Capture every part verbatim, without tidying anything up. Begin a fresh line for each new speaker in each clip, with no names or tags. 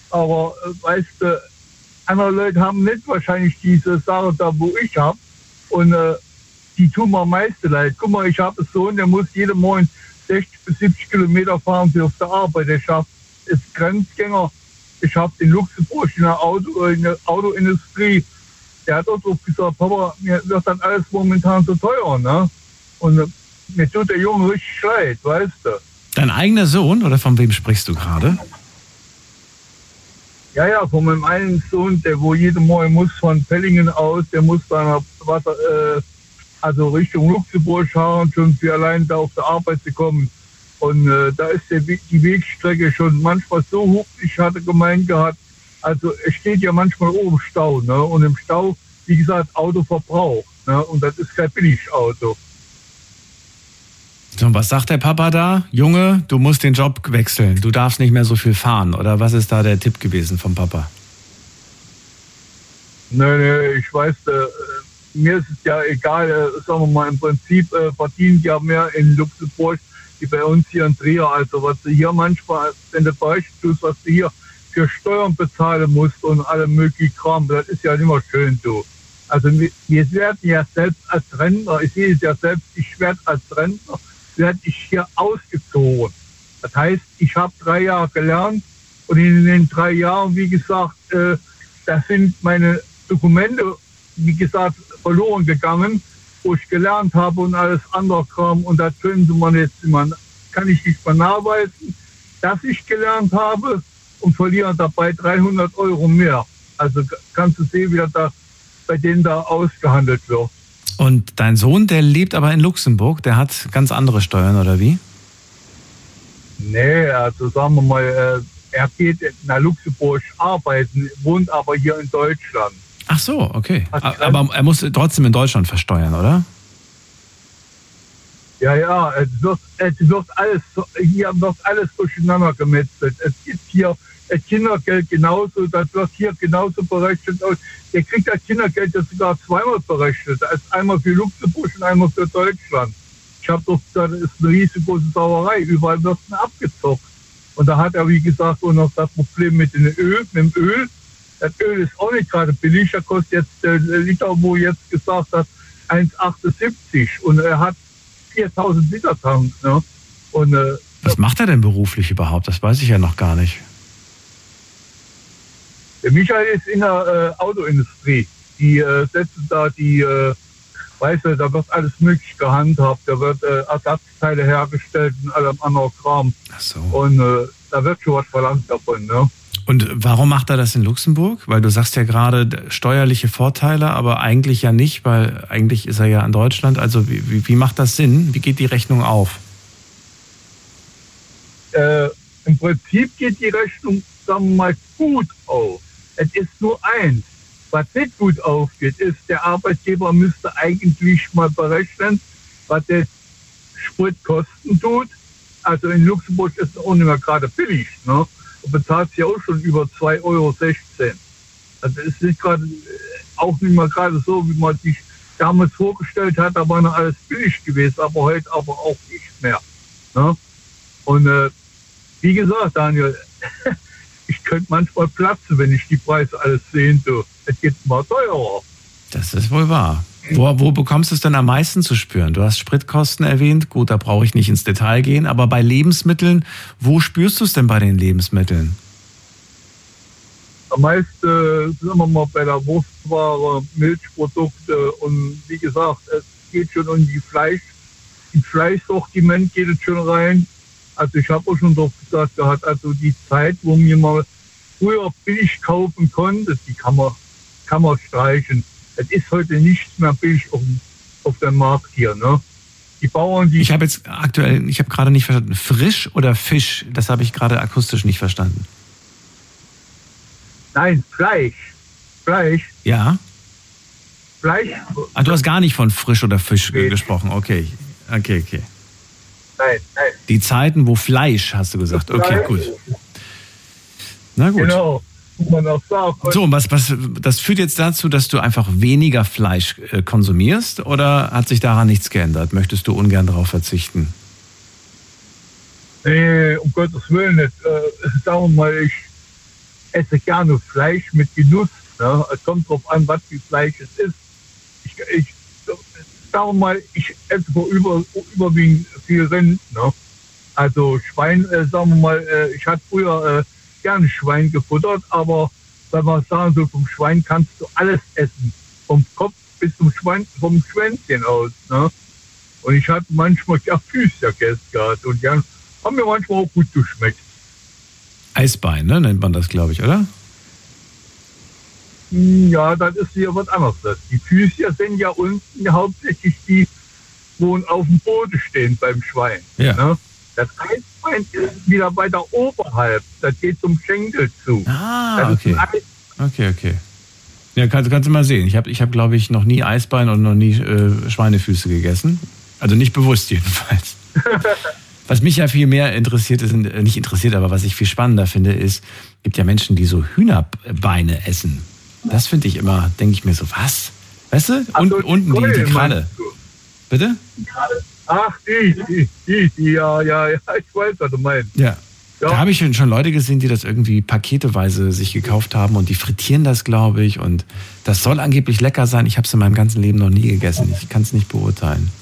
Aber äh, weißt du, andere Leute haben nicht wahrscheinlich diese Sache da, wo ich habe. Und äh, die tun mir am meisten leid. Guck mal, ich habe einen Sohn, der muss jeden Morgen sechzig bis siebzig Kilometer fahren für auf der Arbeit. Der schafft, ist Grenzgänger. Ich habe in Luxemburg in der, Auto, in der Autoindustrie. Der hat auch drauf gesagt, Papa, mir wird dann alles momentan so teuer, ne? Und äh, mir tut der Junge richtig leid, weißt du.
Dein eigener Sohn, oder von wem sprichst du gerade?
Ja, ja, von meinem einen Sohn, der wo jeden Morgen muss von Pellingen aus, der muss dann Wasser, äh, also Richtung Luxemburg fahren, schon für allein da auf der Arbeit zu kommen. Und äh, da ist der Weg, die Wegstrecke schon manchmal so hoch, ich hatte gemeint gehabt, also es steht ja manchmal oben Stau, ne? Und im Stau, wie gesagt, Autoverbrauch, ne? Und das ist kein Billigauto.
So, und was sagt der Papa da? Junge, du musst den Job wechseln. Du darfst nicht mehr so viel fahren. Oder was ist da der Tipp gewesen vom Papa?
Nee, nee, ich weiß, äh, mir ist es ja egal, äh, sagen wir mal, im Prinzip äh, verdienen die ja mehr in Luxemburg wie bei uns hier in Trier. Also was du hier manchmal, wenn du Beispiel tust, was du hier für Steuern bezahlen musst und alle möglichen Kram, das ist ja nicht mehr schön, du. Also wir, wir werden ja selbst als Rentner, ich sehe es ja selbst, ich werde als Rentner, werde ich hier ausgezogen. Das heißt, ich habe drei Jahre gelernt und in den drei Jahren, wie gesagt, äh, da sind meine Dokumente, wie gesagt, verloren gegangen, wo ich gelernt habe und alles andere kam. Und da können Sie man jetzt immer, kann ich nicht mehr nachweisen, dass ich gelernt habe und verliere dabei dreihundert Euro mehr. Also kannst du sehen, wie das da bei denen da ausgehandelt wird.
Und dein Sohn, der lebt aber in Luxemburg, der hat ganz andere Steuern, oder wie?
Nee, also sagen wir mal, äh, er geht nach Luxemburg arbeiten, wohnt aber hier in Deutschland.
Ach so, okay. Aber er muss trotzdem in Deutschland versteuern, oder?
Ja, ja, es wird, es wird alles, hier wird alles durcheinander gemetzelt. Es gibt hier das Kindergeld genauso, das wird hier genauso berechnet. Der kriegt das Kindergeld ja sogar zweimal berechnet. Das ist einmal für Luxemburg und einmal für Deutschland. Ich habe doch gesagt, das ist eine riesengroße Sauerei. Überall wird es abgezockt. Und da hat er, wie gesagt, auch noch das Problem mit dem Öl, mit dem Öl. Das Öl ist auch nicht gerade billig. Da kostet jetzt der Liter, wo jetzt gesagt hat, eins Komma achtundsiebzig. Und er hat viertausend Liter Tank. Ne? Und, äh,
was macht er denn beruflich überhaupt? Das weiß ich ja noch gar nicht.
Der Michael ist in der äh, Autoindustrie. Die äh, setzen da die, äh, weißt du, da wird alles möglich gehandhabt. Da wird äh, Ersatzteile hergestellt und allem anderen Kram.
Ach so.
Und äh, da wird schon was verlangt davon, ne?
Und warum macht er das in Luxemburg? Weil du sagst ja gerade steuerliche Vorteile, aber eigentlich ja nicht, weil eigentlich ist er ja in Deutschland. Also wie, wie, wie macht das Sinn? Wie geht die Rechnung auf?
Äh, im Prinzip geht die Rechnung, sagen wir mal, gut auf. Es ist nur eins. Was nicht gut aufgeht, ist, der Arbeitgeber müsste eigentlich mal berechnen, was der Sprit kosten tut. Also in Luxemburg ist es auch nicht mehr gerade billig, ne? Du bezahlst ja auch schon über zwei Euro sechzehn. Also es ist nicht gerade, auch nicht mal gerade so, wie man sich damals vorgestellt hat, da war noch alles billig gewesen, aber heute aber auch nicht mehr. Ne? Und äh, wie gesagt, Daniel, ich könnte manchmal platzen, wenn ich die Preise alles sehen tue. Es geht mal teurer.
Das ist wohl wahr. Wo, wo bekommst du es denn am meisten zu spüren? Du hast Spritkosten erwähnt. Gut, da brauche ich nicht ins Detail gehen. Aber bei Lebensmitteln, wo spürst du es denn bei den Lebensmitteln?
Am meisten sind wir mal bei der Wurstware, Milchprodukte und wie gesagt, es geht schon um die Fleisch. Im Fleischsortiment geht es schon rein. Also ich habe auch schon drauf gesagt gehabt, also die Zeit, wo mir mal früher billig kaufen konnte, die kann man, kann man streichen. Es ist heute nicht mehr billig auf, auf dem Markt hier, ne? Die Bauern, die...
Ich habe jetzt aktuell, ich habe gerade nicht verstanden, frisch oder Fisch? Das habe ich gerade akustisch nicht verstanden.
Nein, Fleisch. Fleisch.
Ja?
Fleisch.
Ah, du hast gar nicht von frisch oder Fisch nee. gesprochen, okay. Okay, okay.
Nein, nein.
Die Zeiten, wo Fleisch, hast du gesagt. Okay, gut. Na gut.
Genau. Man auch sagen.
So, was, was, das führt jetzt dazu, dass du einfach weniger Fleisch äh, konsumierst, oder hat sich daran nichts geändert? Möchtest du ungern darauf verzichten?
Nee, um Gottes Willen nicht. Äh, sagen wir mal, ich, esse gerne Fleisch mit Genuss. Ne? Es kommt drauf an, was für Fleisch es ist. Ich, ich sage mal, ich esse über, überwiegend viel Rind. Ne? Also Schwein, äh, sagen wir mal, äh, ich hatte früher äh, gerne Schwein gefuttert, aber wenn wir sagen, so vom Schwein kannst du alles essen. Vom Kopf bis zum Schwein, vom Schwänzchen aus. Ne? Und ich hatte manchmal ja Füße gegessen gehabt und die haben mir manchmal auch gut geschmeckt.
Eisbein, ne, nennt man das, glaube ich, oder?
Ja, das ist hier was anderes. Die Füße sind ja unten hauptsächlich die, wo auf dem Boden stehen beim Schwein.
Ja.
Ne? Das Eisbein ist wieder weiter oberhalb. Das geht zum Schenkel zu.
Ah, okay. Okay, okay. Ja, kannst, kannst du mal sehen. Ich habe, ich hab, glaube ich, noch nie Eisbein und noch nie äh, Schweinefüße gegessen. Also nicht bewusst jedenfalls. Was mich ja viel mehr interessiert, ist, nicht interessiert, aber was ich viel spannender finde, ist, es gibt ja Menschen, die so Hühnerbeine essen. Das finde ich immer, denke ich mir so, was? Weißt du? Und,
also,
unten die, die Kralle. Bitte?
Ach, die, die, die, die, ja, ja, ja, ich weiß, was du meinst.
Ja. Ja. Da habe ich schon Leute gesehen, die das irgendwie paketeweise sich gekauft haben und die frittieren das, glaube ich. Und das soll angeblich lecker sein. Ich habe es in meinem ganzen Leben noch nie gegessen. Ich kann es nicht beurteilen.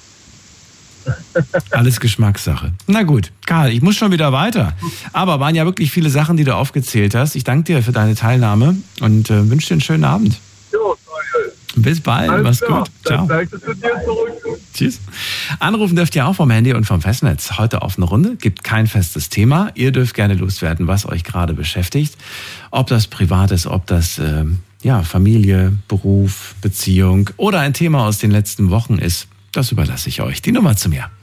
Alles Geschmackssache. Na gut, Karl, ich muss schon wieder weiter. Aber waren ja wirklich viele Sachen, die du aufgezählt hast. Ich danke dir für deine Teilnahme und äh, wünsche dir einen schönen Abend.
Ja,
bis bald,
alles
mach's
klar.
gut. Ciao.
Dann zu dir zurück.
Tschüss. Anrufen dürft ihr auch vom Handy und vom Festnetz. Heute auf eine Runde. Gibt kein festes Thema. Ihr dürft gerne loswerden, was euch gerade beschäftigt. Ob das privat ist, ob das äh, ja, Familie, Beruf, Beziehung oder ein Thema aus den letzten Wochen ist. Das überlasse ich euch. Die Nummer zu mir.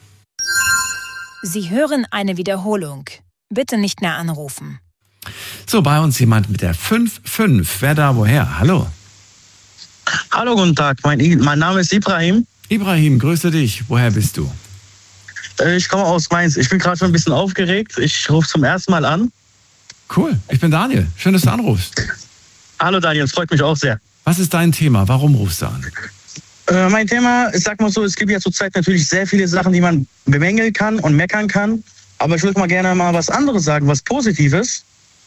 Sie hören eine Wiederholung. Bitte nicht mehr anrufen.
So, bei uns jemand mit der fünf fünf. Wer da woher? Hallo.
Hallo, guten Tag. Mein, mein Name ist Ibrahim.
Ibrahim, grüße dich. Woher bist du?
Ich komme aus Mainz. Ich bin gerade schon ein bisschen aufgeregt. Ich rufe zum ersten Mal an.
Cool. Ich bin Daniel. Schön, dass du anrufst.
Hallo Daniel, es freut mich auch sehr.
Was ist dein Thema? Warum rufst du an?
Äh, mein Thema, ich sag mal so, es gibt ja zurzeit natürlich sehr viele Sachen, die man bemängeln kann und meckern kann. Aber ich würde mal gerne mal was anderes sagen, was Positives.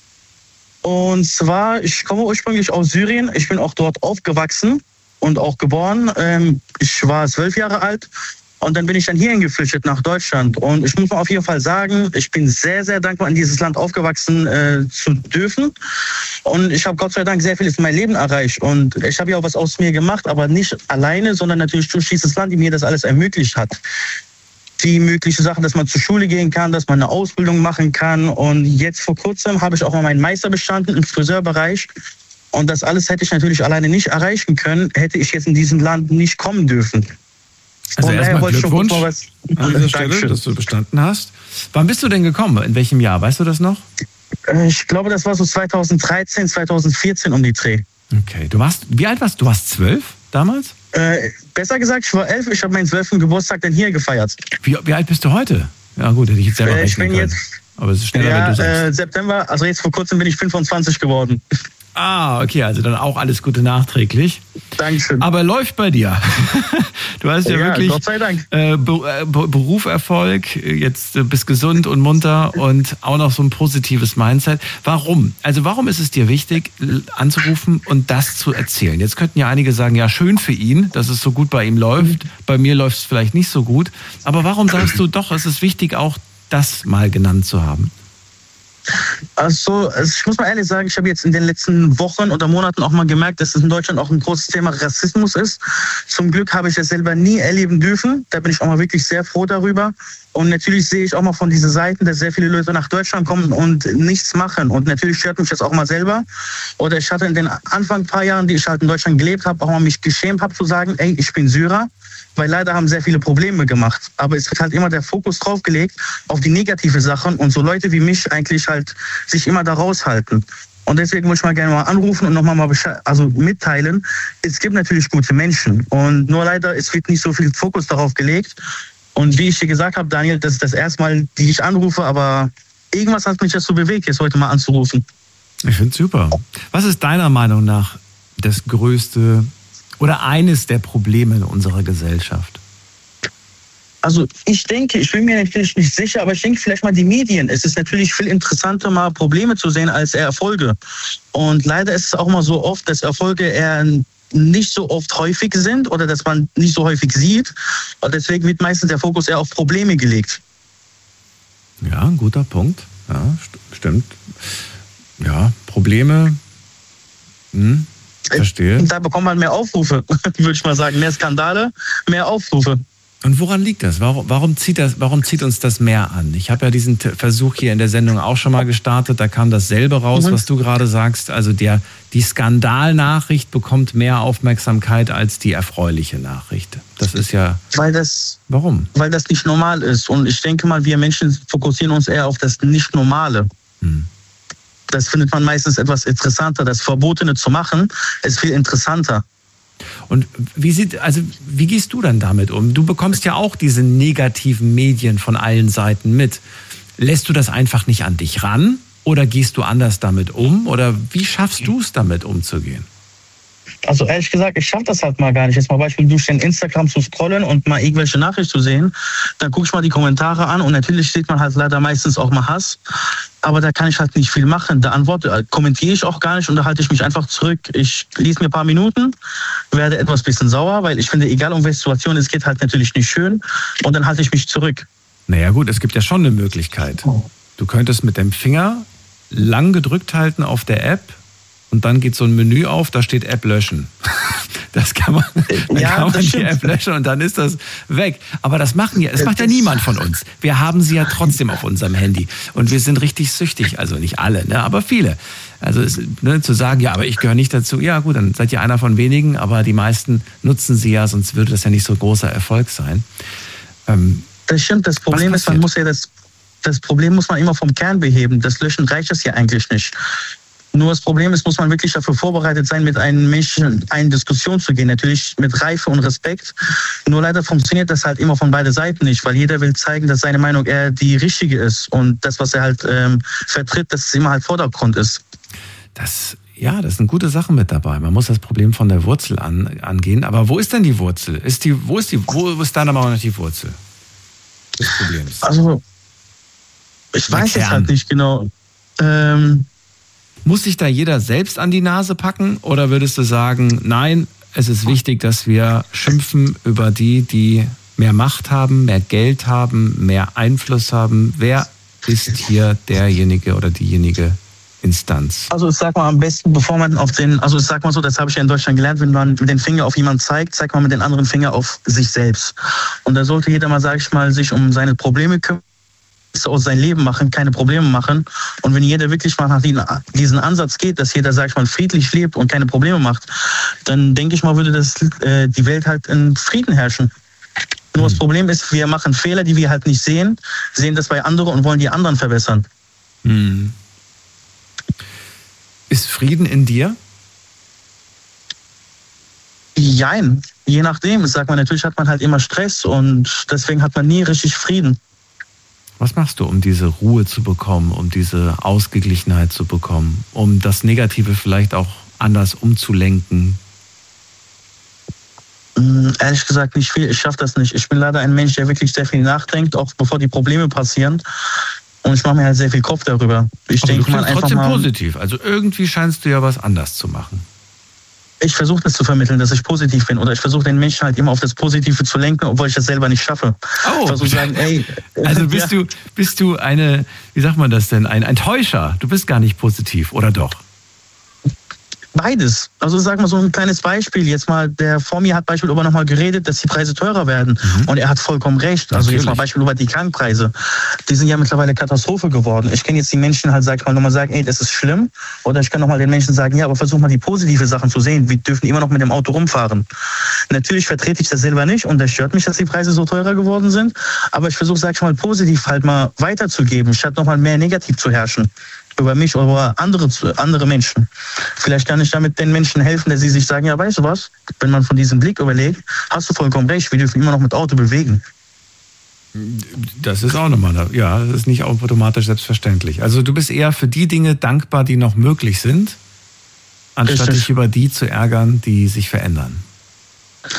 Und zwar, ich komme ursprünglich aus Syrien. Ich bin auch dort aufgewachsen und auch geboren. Ähm, ich war zwölf Jahre alt und dann bin ich dann hierhin geflüchtet nach Deutschland. Und ich muss mal auf jeden Fall sagen, ich bin sehr, sehr dankbar, in dieses Land aufgewachsen äh, zu dürfen. Und ich habe Gott sei Dank sehr vieles in meinem Leben erreicht. Und ich habe ja auch was aus mir gemacht, aber nicht alleine, sondern natürlich durch dieses Land, die mir das alles ermöglicht hat. Die möglichen Sachen, dass man zur Schule gehen kann, dass man eine Ausbildung machen kann. Und jetzt vor kurzem habe ich auch mal meinen Meister bestanden im Friseurbereich. Und das alles hätte ich natürlich alleine nicht erreichen können, hätte ich jetzt in diesem Land nicht kommen dürfen.
Also erstmal Glückwunsch an dieser Stelle, dass du bestanden hast. Wann bist du denn gekommen? In welchem Jahr? Weißt du das noch?
Ich glaube, das war so zweitausenddreizehn, zweitausendvierzehn um die Dreh.
Okay, du warst, wie alt warst du? Du warst zwölf damals?
Äh, besser gesagt, ich war elf. Ich habe meinen zwölften Geburtstag dann hier gefeiert.
Wie, wie alt bist du heute? Ja gut, hätte ich jetzt selber
äh,
rechnen
Ich bin
können.
jetzt,
aber es ist schneller,
ja,
wenn du sagst.
Äh, September, also jetzt vor kurzem bin ich fünfundzwanzig geworden.
Ah, okay, also dann auch alles Gute nachträglich.
Dankeschön.
Aber läuft bei dir. Du hast ja, ja wirklich
Gott sei Dank.
Äh, Be- Be- Beruferfolg, jetzt äh, bist gesund und munter und auch noch so ein positives Mindset. Warum? Also warum ist es dir wichtig, anzurufen und das zu erzählen? Jetzt könnten ja einige sagen, ja schön für ihn, dass es so gut bei ihm läuft. Bei mir läuft es vielleicht nicht so gut. Aber warum sagst du doch, es ist wichtig, auch das mal genannt zu haben?
Also, ich muss mal ehrlich sagen, ich habe jetzt in den letzten Wochen oder Monaten auch mal gemerkt, dass es in Deutschland auch ein großes Thema Rassismus ist. Zum Glück habe ich das selber nie erleben dürfen. Da bin ich auch mal wirklich sehr froh darüber. Und natürlich sehe ich auch mal von diesen Seiten, dass sehr viele Leute nach Deutschland kommen und nichts machen. Und natürlich stört mich das auch mal selber. Oder ich hatte in den Anfang ein paar Jahren, die ich halt in Deutschland gelebt habe, auch mal mich geschämt habe zu sagen, ey, ich bin Syrer. Weil leider haben sehr viele Probleme gemacht. Aber es wird halt immer der Fokus drauf gelegt auf die negative Sachen und so Leute wie mich eigentlich halt sich immer da raushalten. Und deswegen muss ich mal gerne mal anrufen und nochmal mal besche- also mitteilen, es gibt natürlich gute Menschen. Und nur leider, es wird nicht so viel Fokus darauf gelegt. Und wie ich dir gesagt habe, Daniel, das ist das erste Mal, die ich anrufe, aber irgendwas hat mich dazu bewegt, jetzt heute mal anzurufen.
Ich finde es super. Was ist deiner Meinung nach das größte oder eines der Probleme in unserer Gesellschaft?
Also ich denke, ich bin mir natürlich nicht sicher, aber ich denke vielleicht mal die Medien. Es ist natürlich viel interessanter, mal Probleme zu sehen, als eher Erfolge. Und leider ist es auch mal so oft, dass Erfolge eher nicht so oft häufig sind oder dass man nicht so häufig sieht. Und deswegen wird meistens der Fokus eher auf Probleme gelegt.
Ja, ein guter Punkt. Ja, st- stimmt. Ja, Probleme. Hm, verstehe.
Da bekommt man mehr Aufrufe, würde ich mal sagen. Mehr Skandale, mehr Aufrufe.
Und woran liegt das? Warum, warum, zieht das? warum zieht uns das mehr an? Ich habe ja diesen T- Versuch hier in der Sendung auch schon mal gestartet. Da kam dasselbe raus, mhm. was du gerade sagst. Also der, die Skandalnachricht bekommt mehr Aufmerksamkeit als die erfreuliche Nachricht. Das ist ja...
Weil das,
warum?
Weil das nicht normal ist. Und ich denke mal, wir Menschen fokussieren uns eher auf das Nicht-Normale. Hm. Das findet man meistens etwas interessanter. Das Verbotene zu machen, ist viel interessanter.
Und wie sieht, also wie gehst du dann damit um? Du bekommst ja auch diese negativen Medien von allen Seiten mit. Lässt du das einfach nicht an dich ran oder gehst du anders damit um? Oder wie schaffst du es, damit umzugehen?
Also ehrlich gesagt, ich schaffe das halt mal gar nicht. Jetzt mal Beispiel durch den Instagram zu scrollen und mal irgendwelche Nachrichten zu sehen. Dann gucke ich mal die Kommentare an und natürlich sieht man halt leider meistens auch mal Hass. Aber da kann ich halt nicht viel machen. Da antworte, kommentiere ich auch gar nicht und da halte ich mich einfach zurück. Ich lese mir ein paar Minuten, werde etwas bisschen sauer, weil ich finde, egal um welche Situation es geht, halt natürlich nicht schön. Und dann halte ich mich zurück.
Naja gut, es gibt ja schon eine Möglichkeit. Du könntest mit dem Finger lang gedrückt halten auf der App und dann geht so ein Menü auf, da steht App löschen. Das kann man, dann ja, kann man die App löschen und dann ist das weg. Aber das machen ja, das macht ja niemand von uns. Wir haben sie ja trotzdem auf unserem Handy und wir sind richtig süchtig. Also nicht alle, ne, aber viele. Also es, ne, zu sagen, ja, aber ich gehöre nicht dazu. Ja gut, dann seid ihr einer von wenigen, aber die meisten nutzen sie ja, sonst würde das ja nicht so großer Erfolg sein. Ähm,
das stimmt. Das Problem ist, man muss ja das, das Problem muss man immer vom Kern beheben. Das Löschen reicht das ja eigentlich nicht. Nur das Problem ist, muss man wirklich dafür vorbereitet sein, mit einem Menschen in eine Diskussion zu gehen. Natürlich mit Reife und Respekt. Nur leider funktioniert das halt immer von beiden Seiten nicht, weil jeder will zeigen, dass seine Meinung eher die richtige ist. Und das, was er halt ähm, vertritt, dass es immer halt Vordergrund ist.
Das, ja, das sind gute Sachen mit dabei. Man muss das Problem von der Wurzel an, angehen. Aber wo ist denn die Wurzel? Ist die, wo ist die, wo ist deiner Meinung nach die Wurzel des Problems?
Also, ich weiß es halt nicht genau. Ähm,
Muss sich da jeder selbst an die Nase packen oder würdest du sagen, nein, es ist wichtig, dass wir schimpfen über die, die mehr Macht haben, mehr Geld haben, mehr Einfluss haben? Wer ist hier derjenige oder diejenige Instanz?
Also ich sag mal am besten, bevor man auf den, also ich sag mal so, das habe ich ja in Deutschland gelernt, wenn man mit den Finger auf jemanden zeigt, zeigt man mit den anderen Finger auf sich selbst. Und da sollte jeder mal, sag ich mal, sich um seine Probleme kümmern, aus sein Leben machen, keine Probleme machen. Und wenn jeder wirklich mal nach diesen Ansatz geht, dass jeder, sag ich mal, friedlich lebt und keine Probleme macht, dann denke ich mal, würde das äh, die Welt halt in Frieden herrschen. Nur das Problem ist, wir machen Fehler, die wir halt nicht sehen, sehen das bei anderen und wollen die anderen verbessern.
Hm. Ist Frieden in dir?
Jein, je nachdem. Ich sag mal, natürlich hat man halt immer Stress und deswegen hat man nie richtig Frieden.
Was machst du, um diese Ruhe zu bekommen, um diese Ausgeglichenheit zu bekommen, um das Negative vielleicht auch anders umzulenken?
Ehrlich gesagt nicht viel. Ich schaffe das nicht. Ich bin leider ein Mensch, der wirklich sehr viel nachdenkt, auch bevor die Probleme passieren. Und ich mache mir halt sehr viel Kopf darüber. Ich
Aber
denke
du
mal einfach
trotzdem
mal
positiv. Also irgendwie scheinst du ja was anders zu machen.
Ich versuche das zu vermitteln, dass ich positiv bin. Oder ich versuche den Menschen halt immer auf das Positive zu lenken, obwohl ich das selber nicht schaffe.
Oh.
Ich versuche sagen, ey.
Also bist ja. du bist du eine, wie sagt man das denn, ein, ein Täuscher. Du bist gar nicht positiv, oder doch?
Beides. Also sag mal so ein kleines Beispiel. Jetzt mal, der vor mir hat Beispiel über nochmal geredet, dass die Preise teurer werden. Mhm. Und er hat vollkommen recht. Also Natürlich. Jetzt mal Beispiel über die Krankpreise. Die sind ja mittlerweile Katastrophe geworden. Ich kann jetzt die Menschen halt, sag ich mal, nochmal sagen, ey, das ist schlimm. Oder ich kann nochmal den Menschen sagen, ja, aber versuch mal die positive Sachen zu sehen. Wir dürfen immer noch mit dem Auto rumfahren. Natürlich vertrete ich das selber nicht und das stört mich, dass die Preise so teurer geworden sind. Aber ich versuche, sag ich mal, positiv halt mal weiterzugeben, statt nochmal mehr negativ zu herrschen. Über mich oder über andere, andere Menschen. Vielleicht kann ich damit den Menschen helfen, dass sie sich sagen, ja, weißt du was, wenn man von diesem Blick überlegt, hast du vollkommen recht, wir dürfen immer noch mit Auto bewegen.
Das ist auch nochmal, ja, das ist nicht automatisch selbstverständlich. Also du bist eher für die Dinge dankbar, die noch möglich sind, anstatt dich über die zu ärgern, die sich verändern.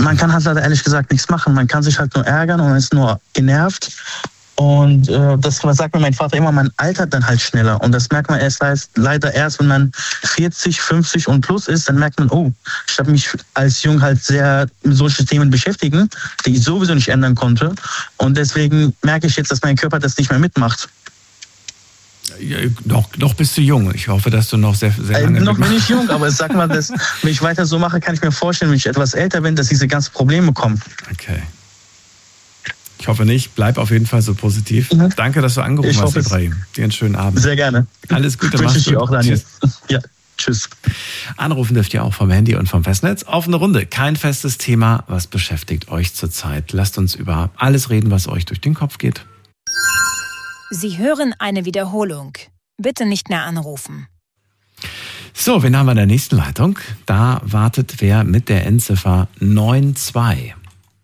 man kann halt leider ehrlich gesagt nichts machen. Man kann sich halt nur ärgern und ist nur genervt. Und äh, das sagt mir mein Vater immer, man altert dann halt schneller. Und das merkt man erst leider erst, wenn man vierzig, fünfzig und plus ist, dann merkt man, oh, ich habe mich als Jung halt sehr mit solchen Themen beschäftigen, die ich sowieso nicht ändern konnte. Und deswegen merke ich jetzt, dass mein Körper das nicht mehr mitmacht.
Ja, noch, noch bist du jung. Ich hoffe, dass du noch sehr, sehr lange...
Äh, noch bin ich jung, aber sag mal, dass, wenn ich weiter so mache, kann ich mir vorstellen, wenn ich etwas älter bin, dass diese ganzen Probleme kommen.
Okay. Ich hoffe nicht. Bleib auf jeden Fall so positiv. Mhm. Danke, dass du angerufen hast, Ibrahim. Dir einen schönen Abend.
Sehr gerne.
Alles Gute.
Wünsche ich dir auch, Daniel.
Tschüss.
Ja, tschüss.
Anrufen dürft ihr auch vom Handy und vom Festnetz. Offene Runde. Kein festes Thema. Was beschäftigt euch zurzeit? Lasst uns über alles reden, was euch durch den Kopf geht.
Sie hören eine Wiederholung. Bitte nicht mehr anrufen.
So, wen haben wir in der nächsten Leitung? Da wartet wer mit der Endziffer neun zwei.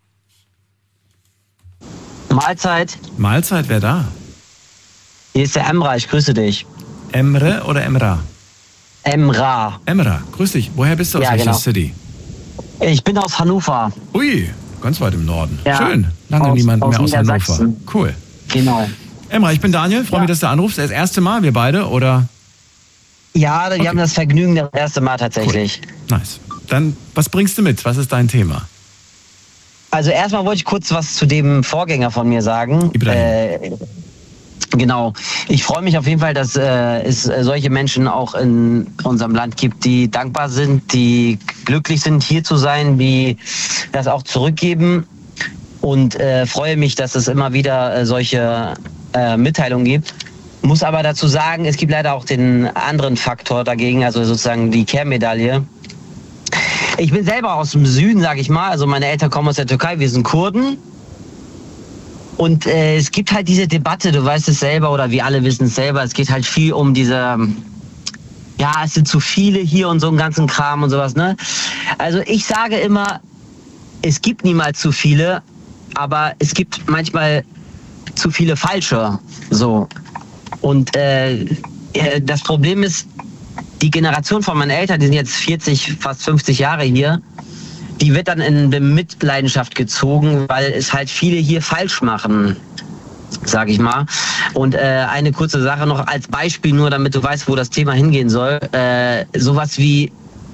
Mahlzeit.
Mahlzeit, wer da?
Hier ist der Emra, ich grüße dich.
Emre oder Emra?
Emra.
Emra, grüß dich. Woher bist du, aus
ja,
welcher
genau.
City?
Ich bin aus Hannover.
Ui, ganz weit im Norden.
Ja,
schön. Lange
aus,
niemand
aus
mehr aus Hannover.
Niedersachsen.
Cool.
Genau.
Emra, ich bin Daniel. Freue
ja.
mich, dass du anrufst. Das erste Mal, wir beide, oder?
Ja, wir
okay.
haben das Vergnügen das erste Mal tatsächlich.
Cool. Nice. Dann, was bringst du mit? Was ist dein Thema?
Also erstmal wollte ich kurz was zu dem Vorgänger von mir sagen. Äh, genau. Ich freue mich auf jeden Fall, dass äh, es solche Menschen auch in unserem Land gibt, die dankbar sind, die glücklich sind, hier zu sein, die das auch zurückgeben. Und äh, freue mich, dass es immer wieder äh, solche äh, Mitteilungen gibt. Muss aber dazu sagen, es gibt leider auch den anderen Faktor dagegen, also sozusagen die Kehrmedaille. Ich bin selber aus dem Süden, sage ich mal. Also meine Eltern kommen aus der Türkei, wir sind Kurden. Und äh, es gibt halt diese Debatte, du weißt es selber oder wir alle wissen es selber, es geht halt viel um diese, ja, es sind zu viele hier und so einen ganzen Kram und sowas, ne? Also ich sage immer, es gibt niemals zu viele, aber es gibt manchmal zu viele Falsche, so. Und äh, das Problem ist, die Generation von meinen Eltern, die sind jetzt vierzig, fast fünfzig Jahre hier, die wird dann in Mitleidenschaft gezogen, weil es halt viele hier falsch machen, sag ich mal. Und äh, eine kurze Sache noch als Beispiel, nur damit du weißt, wo das Thema hingehen soll. Äh, sowas wie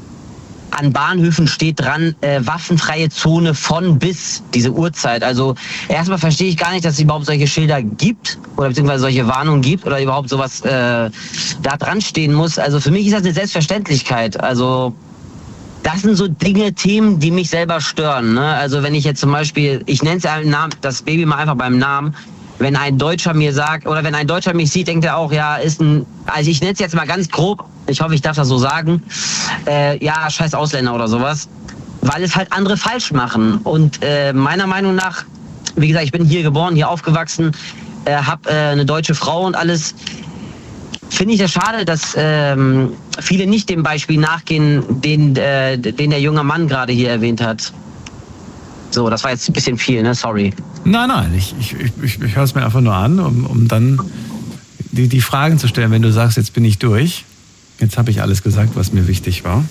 an Bahnhöfen steht dran, äh, waffenfreie Zone von bis, diese Uhrzeit. Also erstmal verstehe ich gar nicht, dass es überhaupt solche Schilder gibt oder beziehungsweise solche Warnungen gibt oder überhaupt sowas äh, da dran stehen muss. Also für mich ist das eine Selbstverständlichkeit. Also das sind so Dinge, Themen, die mich selber stören. Ne? Also wenn ich jetzt zum Beispiel, ich nenne es ja Namen, das Baby mal einfach beim Namen, wenn ein Deutscher mir sagt, oder wenn ein Deutscher mich sieht, denkt er auch, ja, ist ein, also ich nenne es jetzt mal ganz grob, ich hoffe, ich darf das so sagen, äh, ja, scheiß Ausländer oder sowas, weil es halt andere falsch machen. Und äh, meiner Meinung nach, wie gesagt, ich bin hier geboren, hier aufgewachsen, äh, habe äh, eine deutsche Frau und alles. Finde ich das schade, dass ähm, viele nicht dem Beispiel nachgehen, den, äh, den der junge Mann gerade hier erwähnt hat. So, das war jetzt ein bisschen viel, ne? Sorry.
Nein, nein, ich, ich, ich, ich höre es mir einfach nur an, um, um dann die, die Fragen zu stellen, wenn du sagst, jetzt bin ich durch. Jetzt habe ich alles gesagt, was mir wichtig war.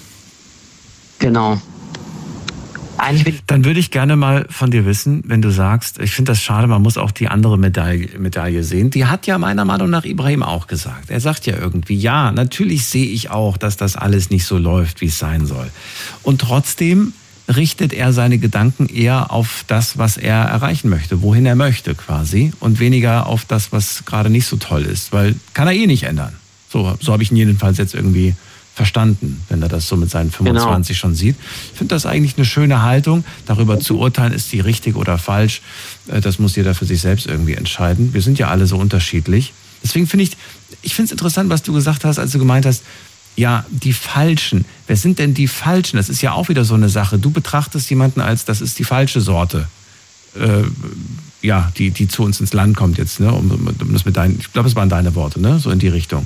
Genau. Eigentlich bin
Dann würde ich gerne mal von dir wissen, wenn du sagst, ich finde das schade, man muss auch die andere Medaille, Medaille sehen. Die hat ja meiner Meinung nach Ibrahim auch gesagt. Er sagt ja irgendwie, ja, natürlich sehe ich auch, dass das alles nicht so läuft, wie es sein soll. Und trotzdem richtet er seine Gedanken eher auf das, was er erreichen möchte, wohin er möchte quasi, und weniger auf das, was gerade nicht so toll ist, weil kann er eh nicht ändern. So, so habe ich ihn jedenfalls jetzt irgendwie verstanden, wenn er das so mit seinen fünfundzwanzig genau. schon sieht. Ich finde das eigentlich eine schöne Haltung. Darüber zu urteilen, ist die richtig oder falsch, das muss jeder für sich selbst irgendwie entscheiden. Wir sind ja alle so unterschiedlich. Deswegen finde ich, ich finde es interessant, was du gesagt hast, als du gemeint hast, ja, die Falschen. Wer sind denn die Falschen? Das ist ja auch wieder so eine Sache. Du betrachtest jemanden als, das ist die falsche Sorte. Äh, ja, die, die zu uns ins Land kommt jetzt, ne? Um, um das mit deinen, ich glaube, es waren deine Worte, ne? So in die Richtung.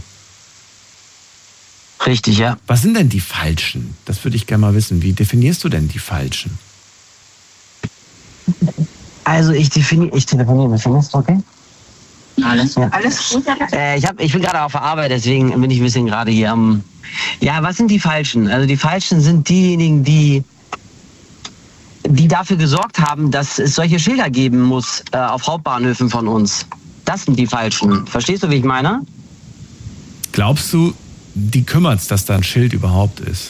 Richtig, ja.
Was sind denn die Falschen? Das würde ich gerne mal wissen. Wie definierst du denn die Falschen?
Also ich definiere, ich telefoniere, findest du okay?
Alles,
ja.
alles gut.
Äh, ich, hab, ich bin gerade auf der Arbeit, deswegen bin ich ein bisschen gerade hier am... Ja, was sind die Falschen? Also die Falschen sind diejenigen, die die dafür gesorgt haben, dass es solche Schilder geben muss äh, auf Hauptbahnhöfen von uns. Das sind die Falschen. Verstehst du, wie ich meine?
Glaubst du, die kümmert's, dass da ein Schild überhaupt ist?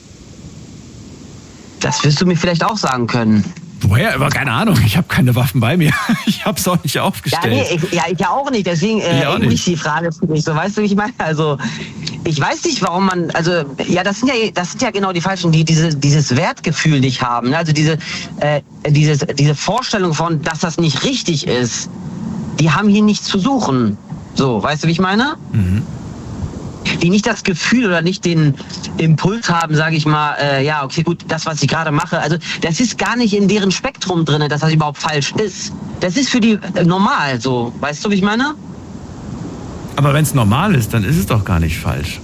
Das wirst du mir vielleicht auch sagen können.
Woher? Aber keine Ahnung, ich habe keine Waffen bei mir. Ich habe es auch nicht aufgestellt.
Ja, nee, ich, ja, ich ja auch nicht. Deswegen äh, irgendwie die Frage für mich. So, weißt du, wie ich meine? Also, ich weiß nicht, warum man, also, ja, das sind ja, das sind ja genau die Falschen, die diese, dieses Wertgefühl nicht haben. Also diese, äh, dieses, diese Vorstellung von, dass das nicht richtig ist, die haben hier nichts zu suchen. So, weißt du, wie ich meine? Mhm. Die nicht das Gefühl oder nicht den Impuls haben, sage ich mal, äh, ja, okay, gut, das, was ich gerade mache, also das ist gar nicht in deren Spektrum drin, dass das überhaupt falsch ist. Das ist für die äh, normal so, weißt du, wie ich meine?
Aber wenn es normal ist, dann ist es doch gar nicht falsch.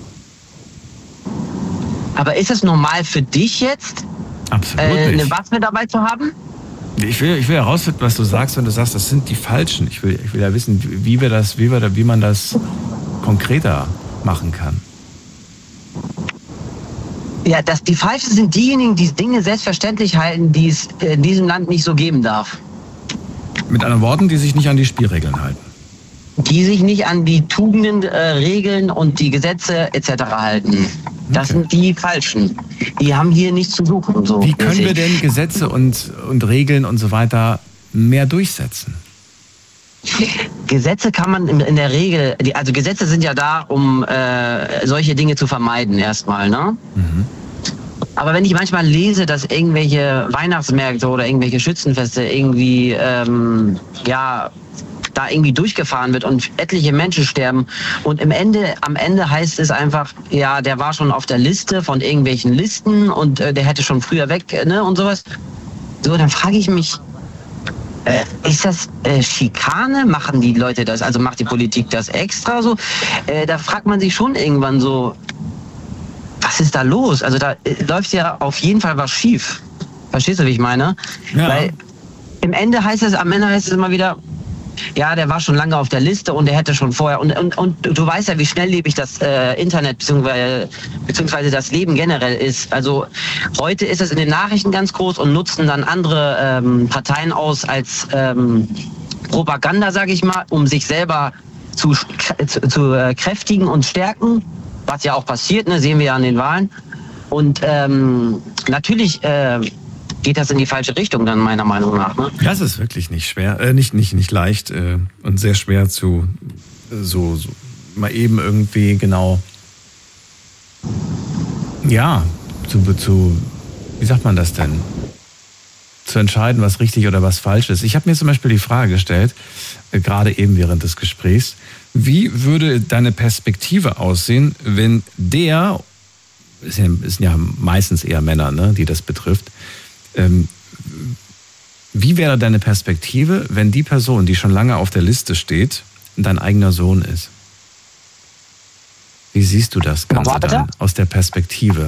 Aber ist es normal für dich jetzt,
Absolut
äh,
nicht.
eine Waffe dabei zu haben?
Ich will, ich will herausfinden, was du sagst, wenn du sagst, das sind die Falschen. Ich will, ich will ja wissen, wie wir das, wie wir da, wie man das konkreter machen kann.
Ja, dass die Falschen sind diejenigen, die Dinge selbstverständlich halten, die es in diesem Land nicht so geben darf.
Mit anderen Worten, die sich nicht an die Spielregeln halten.
Die sich nicht an die Tugenden, äh, Regeln und die Gesetze et cetera halten. Das okay. sind die Falschen. Die haben hier nichts zu suchen. So
Wie können wir denn Gesetze und, und Regeln und so weiter mehr durchsetzen?
Gesetze kann man in, in der Regel, also Gesetze sind ja da, um äh, solche Dinge zu vermeiden erstmal, ne? Mhm. Aber wenn ich manchmal lese, dass irgendwelche Weihnachtsmärkte oder irgendwelche Schützenfeste irgendwie, ähm, ja, da irgendwie durchgefahren wird und etliche Menschen sterben und im Ende, am Ende heißt es einfach, ja, der war schon auf der Liste von irgendwelchen Listen und äh, der hätte schon früher weg, ne, und sowas. So, dann frage ich mich, Äh, ist das äh, Schikane? Machen die Leute das? Also macht die Politik das extra so? Äh, da fragt man sich schon irgendwann so, was ist da los? Also da äh, läuft ja auf jeden Fall was schief. Verstehst du, wie ich meine? Ja. Weil im Ende heißt es, am Ende heißt es immer wieder, ja, der war schon lange auf der Liste und der hätte schon vorher und und, und du weißt ja, wie schnelllebig das äh, Internet bzw. beziehungsweise das Leben generell ist. Also heute ist es in den Nachrichten ganz groß und nutzen dann andere ähm, Parteien aus als ähm, Propaganda, sage ich mal, um sich selber zu, zu, zu äh, kräftigen und stärken, was ja auch passiert, ne, sehen wir ja an den Wahlen. Und ähm, natürlich äh, geht das in die falsche Richtung dann meiner Meinung nach. Ne?
Das ist wirklich nicht schwer, äh, nicht, nicht, nicht leicht äh, und sehr schwer zu äh, so, so mal eben irgendwie genau, ja, zu, zu, wie sagt man das denn, zu entscheiden, was richtig oder was falsch ist. Ich habe mir zum Beispiel die Frage gestellt, äh, gerade eben während des Gesprächs, wie würde deine Perspektive aussehen, wenn der, es sind ja meistens eher Männer, ne, die das betrifft, Ähm, wie wäre deine Perspektive, wenn die Person, die schon lange auf der Liste steht, dein eigener Sohn ist? Wie siehst du das Ganze dann aus der Perspektive?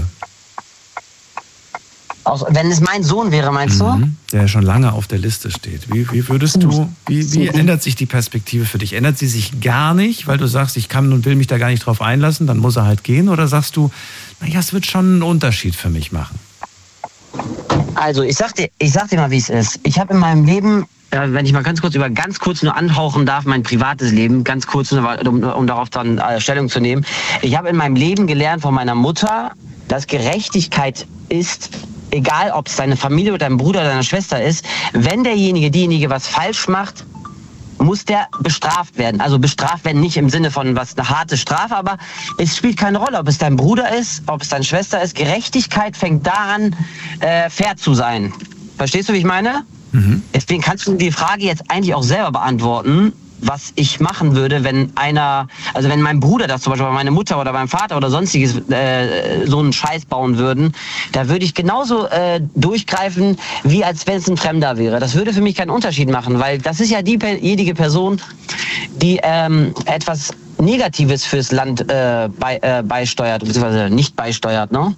Aus, wenn es mein Sohn wäre, meinst
mhm,
du?
Der schon lange auf der Liste steht. Wie, wie würdest du, wie, wie ändert sich die Perspektive für dich? Ändert sie sich gar nicht, weil du sagst, ich kann und will mich da gar nicht drauf einlassen, dann muss er halt gehen? Oder sagst du, naja, es wird schon einen Unterschied für mich machen?
Also ich sag dir, ich sag dir mal, wie es ist. Ich habe in meinem Leben, äh, wenn ich mal ganz kurz über ganz kurz nur anhauchen darf, mein privates Leben, ganz kurz, um, um darauf dann äh, Stellung zu nehmen. Ich habe in meinem Leben gelernt von meiner Mutter, dass Gerechtigkeit ist, egal ob es deine Familie oder dein Bruder oder deine Schwester ist, wenn derjenige, diejenige was falsch macht, muss der bestraft werden. Also bestraft werden nicht im Sinne von was eine harte Strafe, aber es spielt keine Rolle, ob es dein Bruder ist, ob es deine Schwester ist. Gerechtigkeit fängt da an, äh, fair zu sein. Verstehst du, wie ich meine? Mhm. Deswegen kannst du die Frage jetzt eigentlich auch selber beantworten, was ich machen würde, wenn einer, also wenn mein Bruder das zum Beispiel, oder meine Mutter oder mein Vater oder sonstiges äh, so einen Scheiß bauen würden, da würde ich genauso äh, durchgreifen, wie als wenn es ein Fremder wäre. Das würde für mich keinen Unterschied machen, weil das ist ja diejenige Person, die ähm, etwas Negatives fürs Land äh, bei, äh, beisteuert, beziehungsweise nicht beisteuert, ne?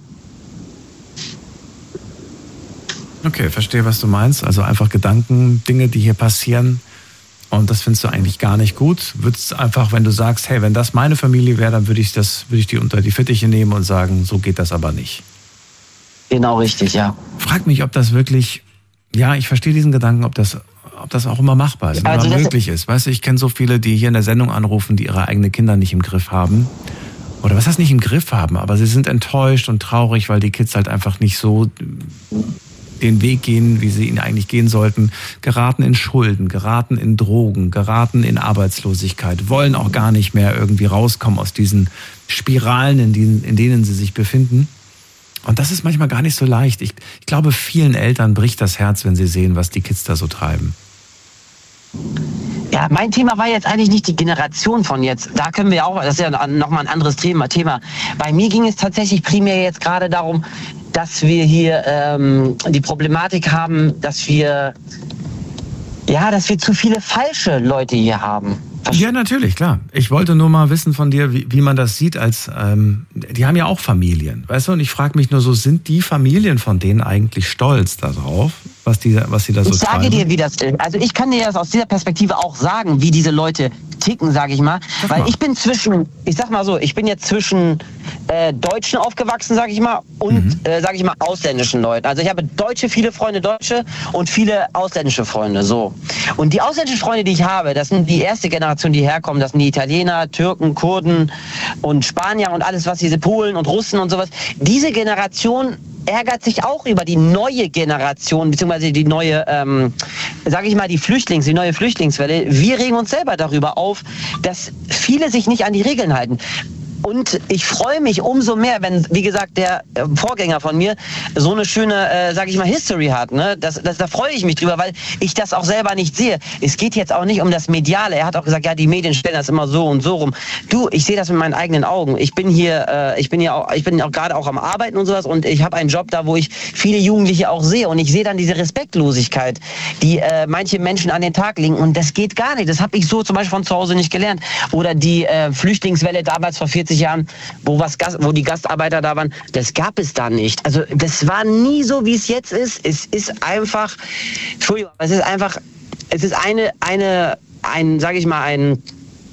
Okay, verstehe, was du meinst. Also einfach Gedanken, Dinge, die hier passieren. Und das findest du eigentlich gar nicht gut. Würdest einfach, wenn du sagst, hey, wenn das meine Familie wäre, dann würde ich das, würde ich die unter die Fittiche nehmen und sagen, so geht das aber nicht.
Genau richtig, ja.
Frag mich, ob das wirklich Ja, ich verstehe diesen Gedanken, ob das, ob das auch immer machbar ist, also immer möglich ist. Weißt du, ich kenne so viele, die hier in der Sendung anrufen, die ihre eigenen Kinder nicht im Griff haben. Oder was heißt nicht im Griff haben, aber sie sind enttäuscht und traurig, weil die Kids halt einfach nicht so den Weg gehen, wie sie ihn eigentlich gehen sollten, geraten in Schulden, geraten in Drogen, geraten in Arbeitslosigkeit, wollen auch gar nicht mehr irgendwie rauskommen aus diesen Spiralen, in denen, in denen sie sich befinden. Und das ist manchmal gar nicht so leicht. Ich, ich glaube, vielen Eltern bricht das Herz, wenn sie sehen, was die Kids da so treiben.
Ja, mein Thema war jetzt eigentlich nicht die Generation von jetzt. Da können wir auch, das ist ja nochmal ein anderes Thema. Thema. Bei mir ging es tatsächlich primär jetzt gerade darum, dass wir hier ähm, die Problematik haben, dass wir, ja, dass wir zu viele falsche Leute hier haben.
Ja, natürlich, klar. Ich wollte nur mal wissen von dir, wie, wie man das sieht als, ähm, die haben ja auch Familien, weißt du? Und ich frage mich nur so, sind die Familien von denen eigentlich stolz darauf, was die, was sie da so
Ich sage
treiben?
dir, wie das ist. Also ich kann dir das aus dieser Perspektive auch sagen, wie diese Leute ticken, sage ich mal.
Sag
Weil
mal.
ich bin zwischen, ich sag mal so, ich bin jetzt zwischen äh, Deutschen aufgewachsen, sage ich mal, und,
Mhm.
äh, sage ich mal, ausländischen Leuten. Also ich habe Deutsche, viele Freunde Deutsche und viele ausländische Freunde, so. Und die ausländischen Freunde, die ich habe, das sind die erste Generation, die herkommen, das sind die Italiener, Türken, Kurden und Spanier und alles, was diese Polen und Russen und sowas. Diese Generation ärgert sich auch über die neue Generation, beziehungsweise die neue, ähm, sage ich mal, die Flüchtlings, die neue Flüchtlingswelle. Wir regen uns selber darüber auf, dass viele sich nicht an die Regeln halten. Und ich freue mich umso mehr, wenn, wie gesagt, der äh, Vorgänger von mir so eine schöne, äh, sage ich mal, History hat. Ne? Das, das, da freue ich mich drüber, weil ich das auch selber nicht sehe. Es geht jetzt auch nicht um das Mediale. Er hat auch gesagt, ja, die Medien stellen das immer so und so rum. Du, ich sehe das mit meinen eigenen Augen. Ich bin hier, äh, ich bin hier auch, ich bin auch gerade auch am Arbeiten und sowas und ich habe einen Job da, wo ich viele Jugendliche auch sehe und ich sehe dann diese Respektlosigkeit, die äh, manche Menschen an den Tag legen und das geht gar nicht. Das habe ich so zum Beispiel von zu Hause nicht gelernt. Oder die äh, Flüchtlingswelle damals vor vierzig Jahren, wo, was Gast, wo die Gastarbeiter da waren, das gab es da nicht. Also das war nie so, wie es jetzt ist. Es ist einfach, Entschuldigung, es ist einfach, es ist eine, eine, ein, sage ich mal, ein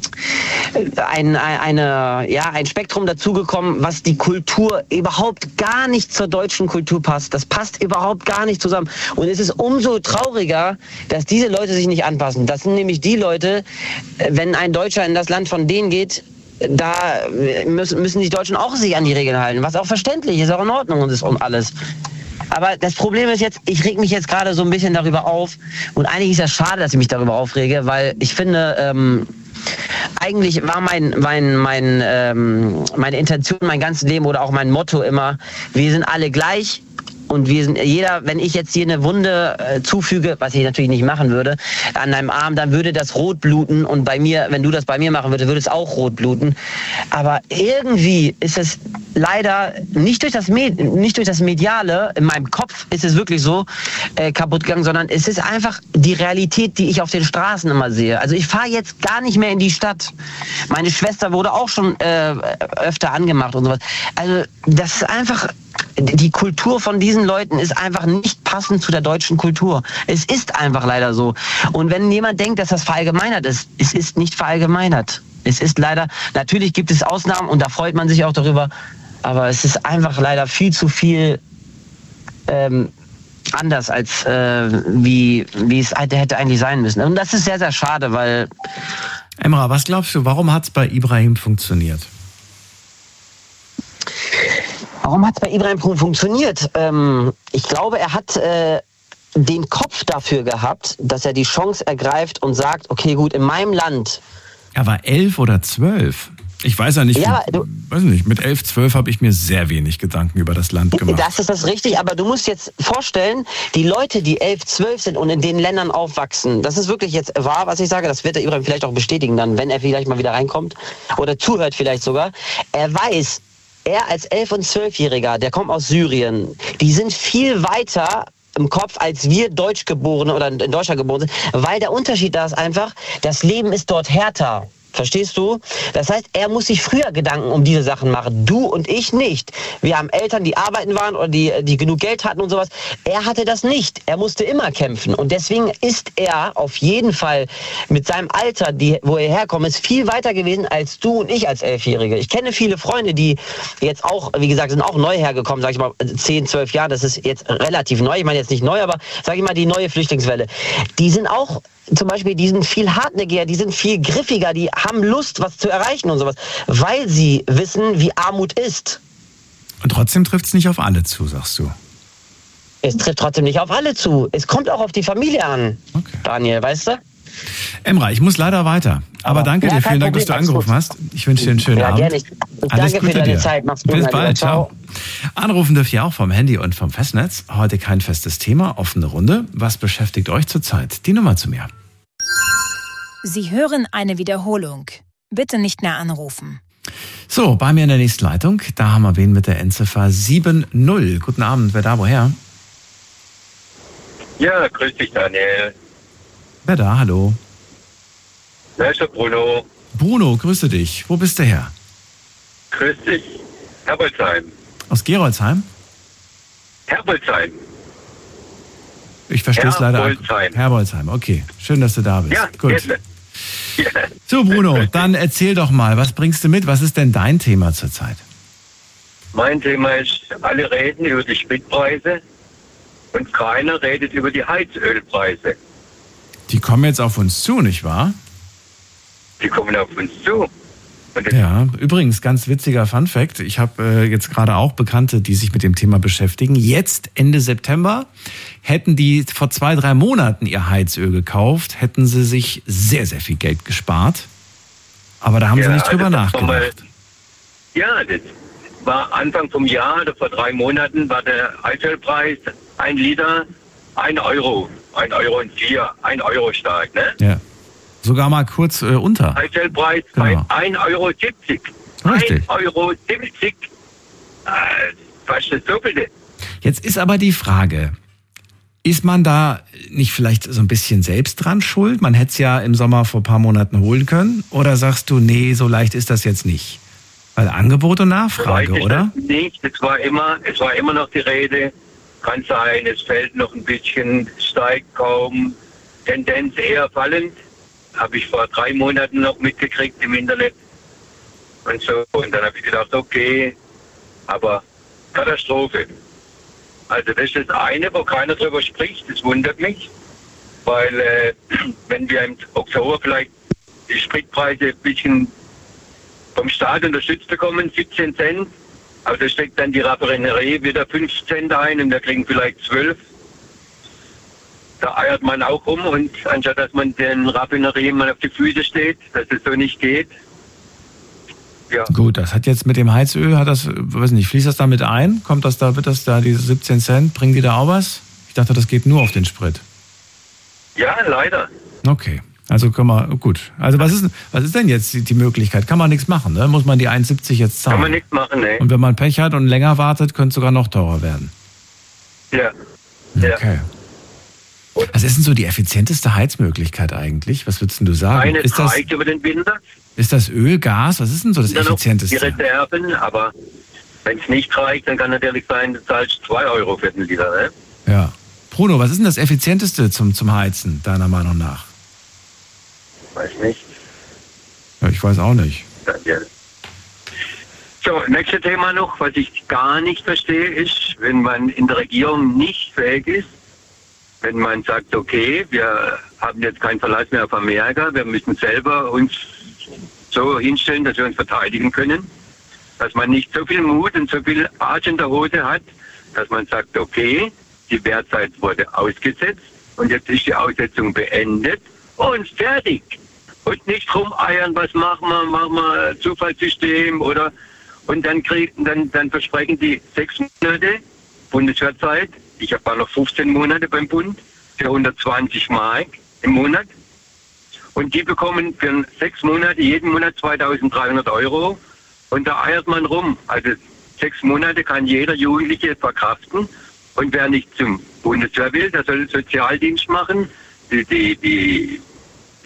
Ein, eine, ja, ein Spektrum dazugekommen, was die Kultur überhaupt gar nicht zur deutschen Kultur passt. Das passt überhaupt gar nicht zusammen. Und es ist umso trauriger, dass diese Leute sich nicht anpassen. Das sind nämlich die Leute, wenn ein Deutscher in das Land von denen geht, da müssen, müssen die Deutschen auch sich an die Regeln halten, was auch verständlich ist, auch in Ordnung und ist um alles. Aber das Problem ist jetzt, ich reg mich jetzt gerade so ein bisschen darüber auf und eigentlich ist das schade, dass ich mich darüber aufrege, weil ich finde, ähm, eigentlich war mein, mein, mein, ähm, meine Intention mein ganzes Leben oder auch mein Motto immer, wir sind alle gleich. Und wir sind jeder, wenn ich jetzt hier eine Wunde äh, zufüge, was ich natürlich nicht machen würde, an einem Arm, dann würde das rot bluten. Und bei mir, wenn du das bei mir machen würdest, würde es auch rot bluten. Aber irgendwie ist es leider nicht durch das, Med- nicht durch das Mediale, in meinem Kopf ist es wirklich so äh, kaputt gegangen, sondern es ist einfach die Realität, die ich auf den Straßen immer sehe. Also ich fahre jetzt gar nicht mehr in die Stadt. Meine Schwester wurde auch schon äh, öfter angemacht und sowas. Also das ist einfach... Die Kultur von diesen Leuten ist einfach nicht passend zu der deutschen Kultur. Es ist einfach leider so. Und wenn jemand denkt, dass das verallgemeinert ist, es ist nicht verallgemeinert. Es ist leider, natürlich gibt es Ausnahmen und da freut man sich auch darüber, aber es ist einfach leider viel zu viel ähm, anders, als äh, wie, wie es hätte eigentlich sein müssen. Und das ist sehr, sehr schade, weil...
Emra, was glaubst du, warum hat es bei Ibrahim funktioniert?
Warum hat es bei Ibrahim funktioniert? Ähm, ich glaube, er hat äh, den Kopf dafür gehabt, dass er die Chance ergreift und sagt, okay, gut, in meinem Land...
Er war elf oder zwölf. Ich weiß ja nicht,
ja,
mit,
du,
weiß nicht, mit elf, zwölf habe ich mir sehr wenig Gedanken über das Land gemacht.
Das ist das richtig, aber du musst jetzt vorstellen, die Leute, die elf, zwölf sind und in den Ländern aufwachsen, das ist wirklich jetzt wahr, was ich sage, das wird der Ibrahim vielleicht auch bestätigen dann, wenn er vielleicht mal wieder reinkommt oder zuhört vielleicht sogar. Er weiß, er als elf- und zwölfjähriger, der kommt aus Syrien, die sind viel weiter im Kopf, als wir Deutschgeborene oder in Deutschland geboren sind, weil der Unterschied da ist einfach, das Leben ist dort härter. Verstehst du? Das heißt, er muss sich früher Gedanken um diese Sachen machen. Du und ich nicht. Wir haben Eltern, die arbeiten waren oder die, die genug Geld hatten und sowas. Er hatte das nicht. Er musste immer kämpfen. Und deswegen ist er auf jeden Fall mit seinem Alter, die, wo er herkommt, ist viel weiter gewesen als du und ich als Elfjährige. Ich kenne viele Freunde, die jetzt auch, wie gesagt, sind auch neu hergekommen, sag ich mal, zehn, zwölf Jahre. Das ist jetzt relativ neu. Ich meine jetzt nicht neu, aber sag ich mal, die neue Flüchtlingswelle. Die sind auch zum Beispiel, die sind viel hartnäckiger, die sind viel griffiger, die haben Lust, was zu erreichen und sowas, weil sie wissen, wie Armut ist.
Und trotzdem trifft es nicht auf alle zu, sagst du?
Es trifft trotzdem nicht auf alle zu. Es kommt auch auf die Familie an, okay. Daniel, weißt du?
Emrah, ich muss leider weiter. Aber, Aber danke ja, dir, vielen Dank, dass du angerufen hast. Ich wünsche dir einen schönen ja, Abend. Gerne. Ich
Alles
danke
Gute für deine
dir.
Zeit. Mach's gut.
Bis bald, ciao. Anrufen dürft ihr auch vom Handy und vom Festnetz. Heute kein festes Thema, offene Runde. Was beschäftigt euch zurzeit? Die Nummer zu mir.
Sie hören eine Wiederholung. Bitte nicht mehr anrufen.
So, bei mir in der nächsten Leitung, da haben wir wen mit der Endziffer sieben null. Guten Abend, wer da, woher?
Ja, grüß dich, Daniel.
Wer da, hallo?
Wer ist der Bruno?
Bruno, grüße dich. Wo bist du her?
Grüß dich. Herbolzheim.
Aus Gerolzheim?
Herbolzheim.
Ich verstehe es leider.
Herbolzheim.
Herbolzheim, okay. Schön, dass du da bist.
Ja,
gut.
Ja.
So, Bruno, dann erzähl doch mal, was bringst du mit? Was ist denn dein Thema zurzeit?
Mein Thema ist, alle reden über die Spritpreise und keiner redet über die Heizölpreise.
Die kommen jetzt auf uns zu, nicht wahr?
Die kommen auf uns zu.
Ja, übrigens, ganz witziger Funfact. Ich habe äh, jetzt gerade auch Bekannte, die sich mit dem Thema beschäftigen. Jetzt, Ende September, hätten die vor zwei, drei Monaten ihr Heizöl gekauft, hätten sie sich sehr, sehr viel Geld gespart. Aber da haben ja, sie nicht drüber nachgedacht. Mal,
ja, das war Anfang vom Jahr, oder vor drei Monaten, war der Heizölpreis ein Liter, ein Euro. Ein Euro und vier, ein Euro stark, ne?
Ja. Sogar mal kurz äh, unter.
Heizölpreis genau. Bei ein Euro siebzig.
Richtig.
ein Euro siebzig. Äh, fast das Doppelte.
Jetzt ist aber die Frage, ist man da nicht vielleicht so ein bisschen selbst dran schuld? Man hätte es ja im Sommer vor ein paar Monaten holen können. Oder sagst du, nee, so leicht ist das jetzt nicht? Weil Angebot und Nachfrage, so oder?
Nicht, es war immer, es war immer noch die Rede. Kann sein, es fällt noch ein bisschen, steigt kaum, Tendenz eher fallend. Habe ich vor drei Monaten noch mitgekriegt im Internet und so. Und dann habe ich gedacht, okay, aber Katastrophe. Also das ist das eine, wo keiner drüber spricht. Das wundert mich, weil äh, wenn wir im Oktober vielleicht die Spritpreise ein bisschen vom Staat unterstützt bekommen, siebzehn Cent, aber da steckt dann die Raffinerie wieder fünf Cent ein und wir kriegen vielleicht zwölf. Da eiert man auch rum und anstatt dass man den Raffinerien mal auf die Füße steht, dass es so nicht geht. Ja.
Gut, das hat jetzt mit dem Heizöl, hat das, weiß nicht, fließt das damit ein? Kommt das da, wird das da, diese siebzehn Cent, bringen die da auch was? Ich dachte, das geht nur auf den Sprit.
Ja, leider.
Okay, also können wir, gut. Also was ist, was ist denn jetzt die, die Möglichkeit? Kann man nichts machen, ne? Muss man die eins siebzig jetzt zahlen?
Kann man nichts machen, ne?
Und wenn man Pech hat und länger wartet, könnte es sogar noch teurer werden.
Ja.
Okay. Ja. Was ist denn so die effizienteste Heizmöglichkeit eigentlich? Was würdest du sagen?
Eine
ist das,
über den Winter.
Ist das Öl, Gas? Was ist denn so das
dann
effizienteste?
Die Reserven, aber wenn es nicht reicht, dann kann natürlich sein, du zahlst zwei Euro für den Liter. Ne?
Ja. Bruno, was ist denn das effizienteste zum, zum Heizen, deiner Meinung nach?
Weiß nicht.
Ja, ich weiß auch nicht.
Ja. So, nächstes Thema noch, was ich gar nicht verstehe, ist, wenn man in der Regierung nicht fähig ist, wenn man sagt, okay, wir haben jetzt keinen Verlass mehr auf Amerika, wir müssen selber uns so hinstellen, dass wir uns verteidigen können, dass man nicht so viel Mut und so viel Arsch in der Hose hat, dass man sagt, okay, die Wehrzeit wurde ausgesetzt und jetzt ist die Aussetzung beendet und fertig. Und nicht rumeiern, was machen wir, machen wir Zufallssystem oder und dann kriegen, dann, dann versprechen die sechs Monate Bundeswehrzeit. Ich habe noch fünfzehn Monate beim Bund für hundertzwanzig Mark im Monat. Und die bekommen für sechs Monate, jeden Monat zweitausenddreihundert Euro. Und da eiert man rum. Also sechs Monate kann jeder Jugendliche verkraften. Und wer nicht zum Bundeswehr will, der soll Sozialdienst machen, die, die, die,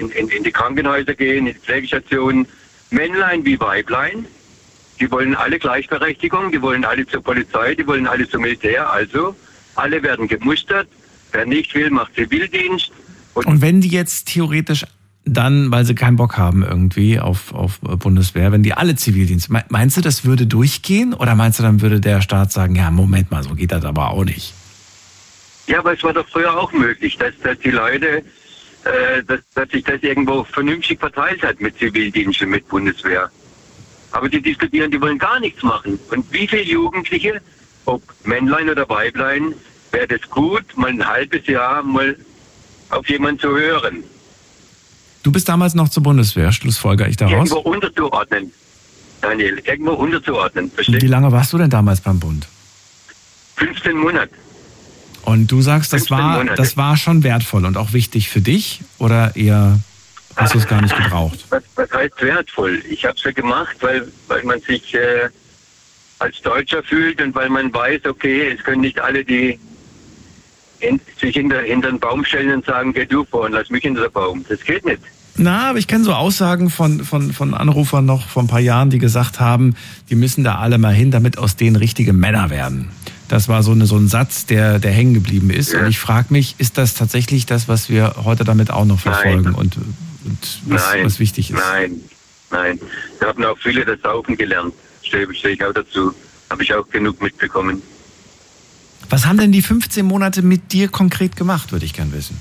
in, in, in die Krankenhäuser gehen, in die Pflegestationen, Männlein wie Weiblein. Die wollen alle Gleichberechtigung, die wollen alle zur Polizei, die wollen alle zum Militär. Also alle werden gemustert. Wer nicht will, macht Zivildienst.
Und, Und wenn die jetzt theoretisch dann, weil sie keinen Bock haben irgendwie auf, auf Bundeswehr, wenn die alle Zivildienst, meinst du, das würde durchgehen? Oder meinst du, dann würde der Staat sagen, ja, Moment mal, so geht das aber auch nicht?
Ja, aber es war doch früher auch möglich, dass, dass die Leute, äh, dass, dass sich das irgendwo vernünftig verteilt hat mit Zivildienst und mit Bundeswehr. Aber die diskutieren, die wollen gar nichts machen. Und wie viele Jugendliche, ob Männlein oder Weiblein, wäre es gut, mal ein halbes Jahr mal auf jemanden zu hören.
Du bist damals noch zur Bundeswehr, schlussfolger ich daraus?
Irgendwo unterzuordnen, Daniel, irgendwo unterzuordnen. Verstehst?
Wie lange warst du denn damals beim Bund?
fünfzehn Monate.
Und du sagst, das war, das war schon wertvoll und auch wichtig für dich? Oder eher hast du es gar nicht gebraucht?
Was, was heißt wertvoll? Ich habe es ja gemacht, weil, weil man sich äh, als Deutscher fühlt und weil man weiß, okay, es können nicht alle, die in, sich hinter, hinter den Baum stellen und sagen, geh du vor und lass mich hinter den Baum. Das geht nicht.
Na, aber ich kenne so Aussagen von, von, von Anrufern noch vor ein paar Jahren, die gesagt haben, die müssen da alle mal hin, damit aus denen richtige Männer werden. Das war so, eine, so ein Satz, der, der hängen geblieben ist. Ja. Und ich frage mich, ist das tatsächlich das, was wir heute damit auch noch verfolgen und, und was,
nein,
was wichtig ist?
Nein, nein. Da haben auch viele das Saufen gelernt. Stehe, stehe ich auch dazu. Habe ich auch genug mitbekommen.
Was haben denn die fünfzehn Monate mit dir konkret gemacht, würde ich gern wissen.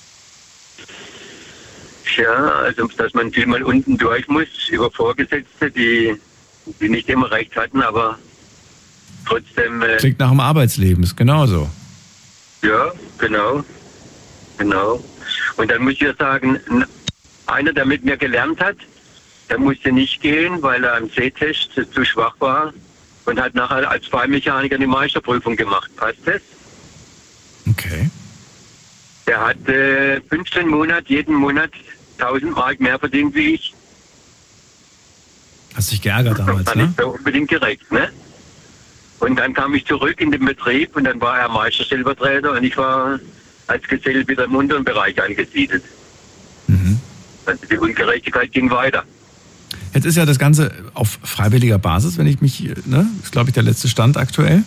Ja, also dass man viel mal unten durch muss über Vorgesetzte, die, die nicht immer recht hatten, aber trotzdem... Äh,
Klingt nach dem Arbeitsleben, ist genauso.
Ja, genau, genau. Und dann muss ich ja sagen, einer, der mit mir gelernt hat, der musste nicht gehen, weil er am Sehtest zu schwach war und hat nachher als Fallmechaniker die Meisterprüfung gemacht. Passt das?
Okay.
Der hat äh, fünfzehn Monate, jeden Monat tausend Mark mehr verdient wie ich.
Hast dich geärgert damals,
das
ne?
ist so unbedingt gerecht, ne? Und dann kam ich zurück in den Betrieb und dann war er Meisterstellvertreter und ich war als Gesell wieder im unteren Bereich angesiedelt.
Mhm.
Also die Ungerechtigkeit ging weiter.
Jetzt ist ja das Ganze auf freiwilliger Basis, wenn ich mich, ne? Ist, glaube ich, der letzte Stand aktuell.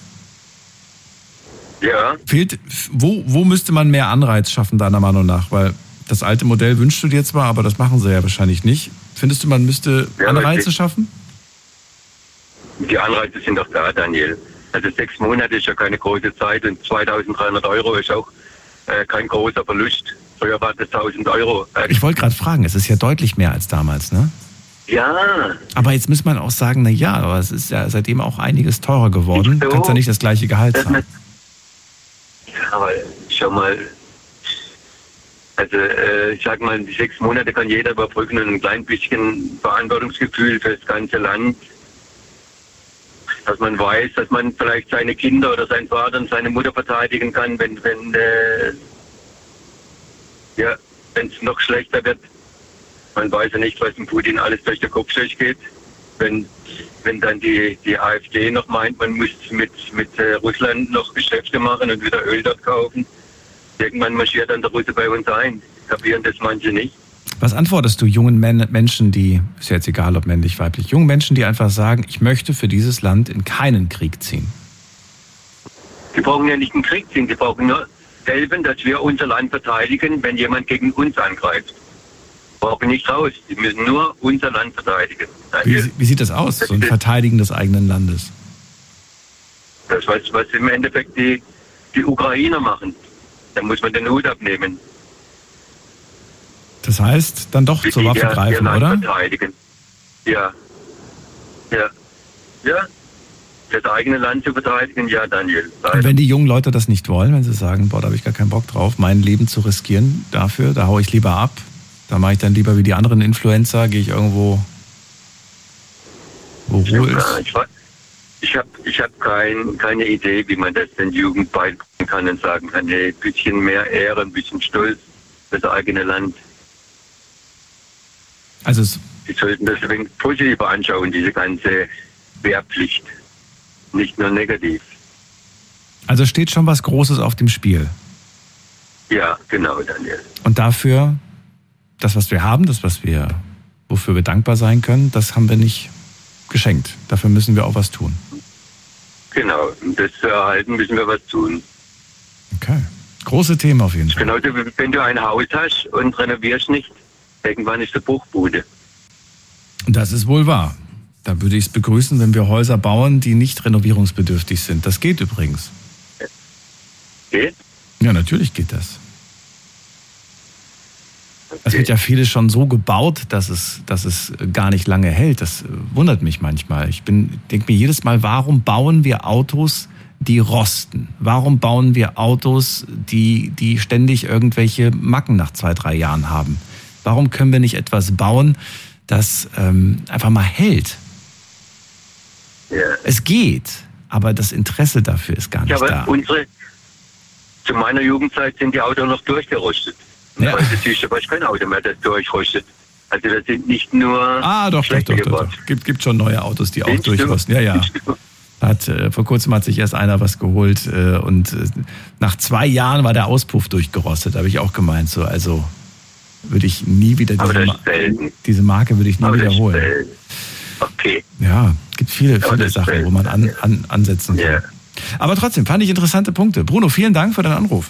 Ja.
Fehlt, wo, wo müsste man mehr Anreiz schaffen, deiner Meinung nach? Weil das alte Modell wünschst du dir zwar, aber das machen sie ja wahrscheinlich nicht. Findest du, man müsste ja, Anreize die, schaffen?
Die Anreize sind doch da, Daniel. Also sechs Monate ist ja keine große Zeit und zweitausenddreihundert Euro ist auch äh, kein großer Verlust. Früher war das tausend Euro. Äh,
ich wollte gerade fragen, es ist ja deutlich mehr als damals, ne?
Ja.
Aber jetzt muss man auch sagen, na ja, aber es ist ja seitdem auch einiges teurer geworden. Du so, kannst ja nicht das gleiche Gehalt zahlen.
Ja, aber schau mal, also äh, ich sag mal, die sechs Monate kann jeder überbrücken und ein klein bisschen Verantwortungsgefühl für das ganze Land. Dass man weiß, dass man vielleicht seine Kinder oder seinen Vater und seine Mutter verteidigen kann, wenn wenn äh, ja, wenn es noch schlechter wird. Man weiß ja nicht, was dem Putin alles durch den Kopf durchgeht. Wenn, wenn dann die, die AfD noch meint, man muss mit, mit äh, Russland noch Geschäfte machen und wieder Öl dort kaufen. Irgendwann marschiert dann der Russe bei uns ein. Kapieren das manche nicht.
Was antwortest du jungen Men- Menschen, die, ist ja jetzt egal, ob männlich, weiblich, jungen Menschen, die einfach sagen, ich möchte für dieses Land in keinen Krieg ziehen?
Die brauchen ja nicht einen Krieg ziehen, die brauchen nur helfen, dass wir unser Land verteidigen, wenn jemand gegen uns angreift. Brauchen nicht raus, die müssen nur unser Land verteidigen.
Wie, wie sieht das aus, so ein Verteidigen des eigenen Landes?
Das, was, was im Endeffekt die, die Ukrainer machen. Da muss man den Hut abnehmen.
Das heißt, dann doch zur Waffe ja, greifen, oder?
Verteidigen. Ja. Ja. Ja. Das eigene Land zu verteidigen, ja, Daniel. Leider.
Und wenn die jungen Leute das nicht wollen, wenn sie sagen, boah, da habe ich gar keinen Bock drauf, mein Leben zu riskieren dafür, da haue ich lieber ab, da mache ich dann lieber wie die anderen Influencer, gehe ich irgendwo, wo Ruhe ist.
Ich, ich habe ich hab kein, keine Idee, wie man das den Jugend beibringen kann und sagen kann, hey, ein bisschen mehr Ehre, ein bisschen Stolz für das eigene Land.
Also es
Die sollten das ein wenig positiver anschauen, diese ganze Wehrpflicht. Nicht nur negativ.
Also steht schon was Großes auf dem Spiel.
Ja, genau, Daniel.
Und dafür das, was wir haben, das, was wir, wofür wir dankbar sein können, das haben wir nicht geschenkt. Dafür müssen wir auch was tun.
Genau, um das zu erhalten, müssen wir was tun.
Okay, große Themen auf jeden Fall.
Genauso wie wenn du ein Haus hast und renovierst nicht, irgendwann ist eine Bruchbude.
Das ist wohl wahr. Da würde ich es begrüßen, wenn wir Häuser bauen, die nicht renovierungsbedürftig sind. Das geht übrigens.
Geht?
Ja, natürlich geht das. Es wird ja vieles schon so gebaut, dass es, dass es gar nicht lange hält. Das wundert mich manchmal. Ich bin, denke mir jedes Mal, warum bauen wir Autos, die rosten? Warum bauen wir Autos, die, die ständig irgendwelche Macken nach zwei, drei Jahren haben? Warum können wir nicht etwas bauen, das ähm, einfach mal hält?
Ja.
Es geht, aber das Interesse dafür ist gar nicht
ja, aber
da.
Unsere, zu meiner Jugendzeit sind die Autos noch durchgerostet. Und
Ja.
heute siehst du aber kein Auto mehr, das durchrostet. Also das sind nicht nur
Ah, doch, doch,
schlechte
doch, doch,
gebaut.
doch. Gibt, gibt schon neue Autos, die auch
Findest du?
durchrosten. Ja, ja. Hat, äh, vor kurzem hat sich erst einer was geholt äh, und äh, nach zwei Jahren war der Auspuff durchgerostet. Da habe ich auch gemeint, so, also würde ich nie wieder
Aber
diese,
das ist selten.
diese Marke würde ich nie
Aber das ist
wiederholen.
selten. Okay.
Ja, gibt viele,
Aber
viele
das
Sachen,
fällt-
wo man an, an, ansetzen kann.
Ja.
Aber trotzdem fand ich interessante Punkte. Bruno, vielen Dank für deinen Anruf.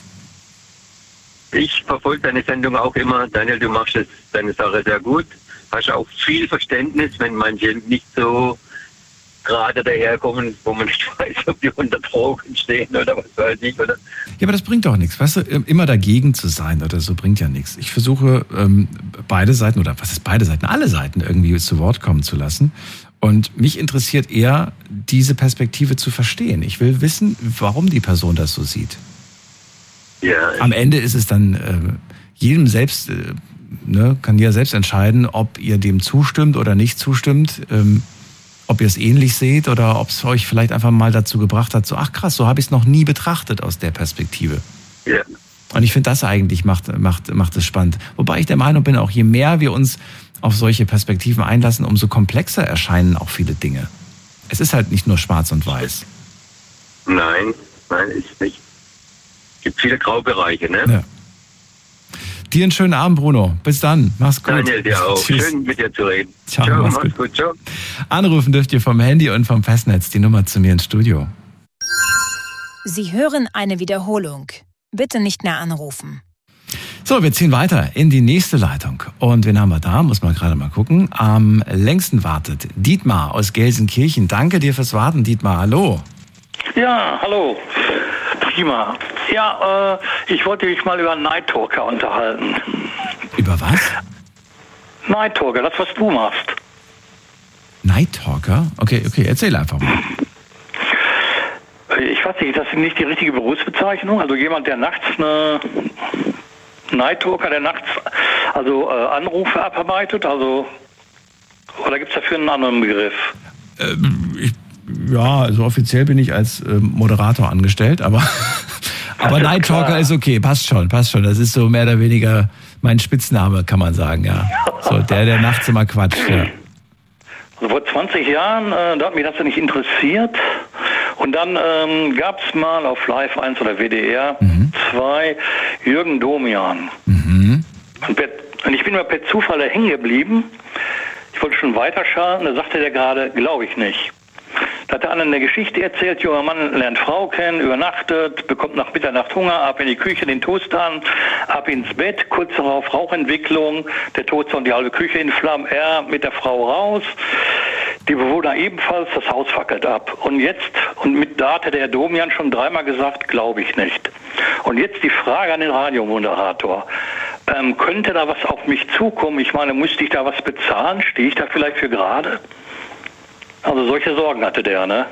Ich verfolge deine Sendung auch immer. Daniel, du machst das, deine Sache sehr gut. Hast auch viel Verständnis, wenn manche nicht so gerade daherkommen, wo man nicht weiß, ob die unter Drogen stehen oder was weiß ich. Oder?
Ja, aber das bringt doch nichts. Weißt du, immer dagegen zu sein oder so bringt ja nichts. Ich versuche, ähm, beide Seiten, oder was ist beide Seiten, alle Seiten irgendwie zu Wort kommen zu lassen. Und mich interessiert eher, diese Perspektive zu verstehen. Ich will wissen, warum die Person das so sieht.
Ja,
Am Ende ist es dann äh, jedem selbst, äh, ne, kann jeder selbst entscheiden, ob ihr dem zustimmt oder nicht zustimmt, ähm, ob ihr es ähnlich seht oder ob es euch vielleicht einfach mal dazu gebracht hat, so, ach krass, so habe ich es noch nie betrachtet aus der Perspektive.
ja.
Und ich finde, das eigentlich macht, macht, macht es spannend. Wobei ich der Meinung bin, auch je mehr wir uns auf solche Perspektiven einlassen, umso komplexer erscheinen auch viele Dinge. Es ist halt nicht nur schwarz und weiß.
Nein, nein, ist nicht. Es gibt viele Graubereiche, ne?
Ja. Dir einen schönen Abend, Bruno. Bis dann. Mach's gut.
Daniel, dir auch.
Tschüss.
Schön mit dir zu reden.
Ciao,
Ciao,
mach's
mach's
gut.
gut. Ciao.
Anrufen dürft ihr vom Handy und vom Festnetz die Nummer zu mir ins Studio.
Sie hören eine Wiederholung. Bitte nicht mehr anrufen.
So, wir ziehen weiter in die nächste Leitung. Und wen haben wir da? Muss man gerade mal gucken. Am längsten wartet Dietmar aus Gelsenkirchen. Danke dir fürs Warten, Dietmar. Hallo.
Ja, hallo. Prima. Ja, äh, ich wollte mich mal über Night Talker unterhalten.
Über was?
Night Talker, das, was du machst.
Night Talker? Okay, okay, erzähl einfach mal.
Ich weiß nicht, das ist nicht die richtige Berufsbezeichnung. Also jemand, der nachts eine Night Talker, der nachts also äh, Anrufe abarbeitet, also oder gibt es dafür einen anderen Begriff?
Ähm, ich, ja, also offiziell bin ich als ähm, Moderator angestellt, aber, aber
ist
Night Talker
klar.
ist okay, passt schon, passt schon. Das ist so mehr oder weniger mein Spitzname, kann man sagen, ja. So, der, der nachts immer quatscht, ja.
Also vor zwanzig Jahren, äh, da hat mich das ja nicht interessiert. Und dann ähm, gab es mal auf Live eins oder W D R
Mhm.
zwei Jürgen Domian.
Mhm.
Und, per, und ich bin mal per Zufall da hängen geblieben. Ich wollte schon weiterschalten, da sagte der gerade, glaube ich nicht. Da hat der andere eine Geschichte erzählt, junger Mann lernt Frau kennen, übernachtet, bekommt nach Mitternacht Hunger, ab in die Küche, den Toast an, ab ins Bett, kurz darauf Rauchentwicklung, der Toaster und die halbe Küche in Flammen, er mit der Frau raus, die Bewohner ebenfalls, das Haus fackelt ab. Und jetzt, und mit da hatte der Domian schon dreimal gesagt, glaube ich nicht. Und jetzt die Frage an den Radiomoderator. Ähm, könnte da was auf mich zukommen? Ich meine, müsste ich da was bezahlen? Stehe ich da vielleicht für gerade? Also solche Sorgen hatte der, ne?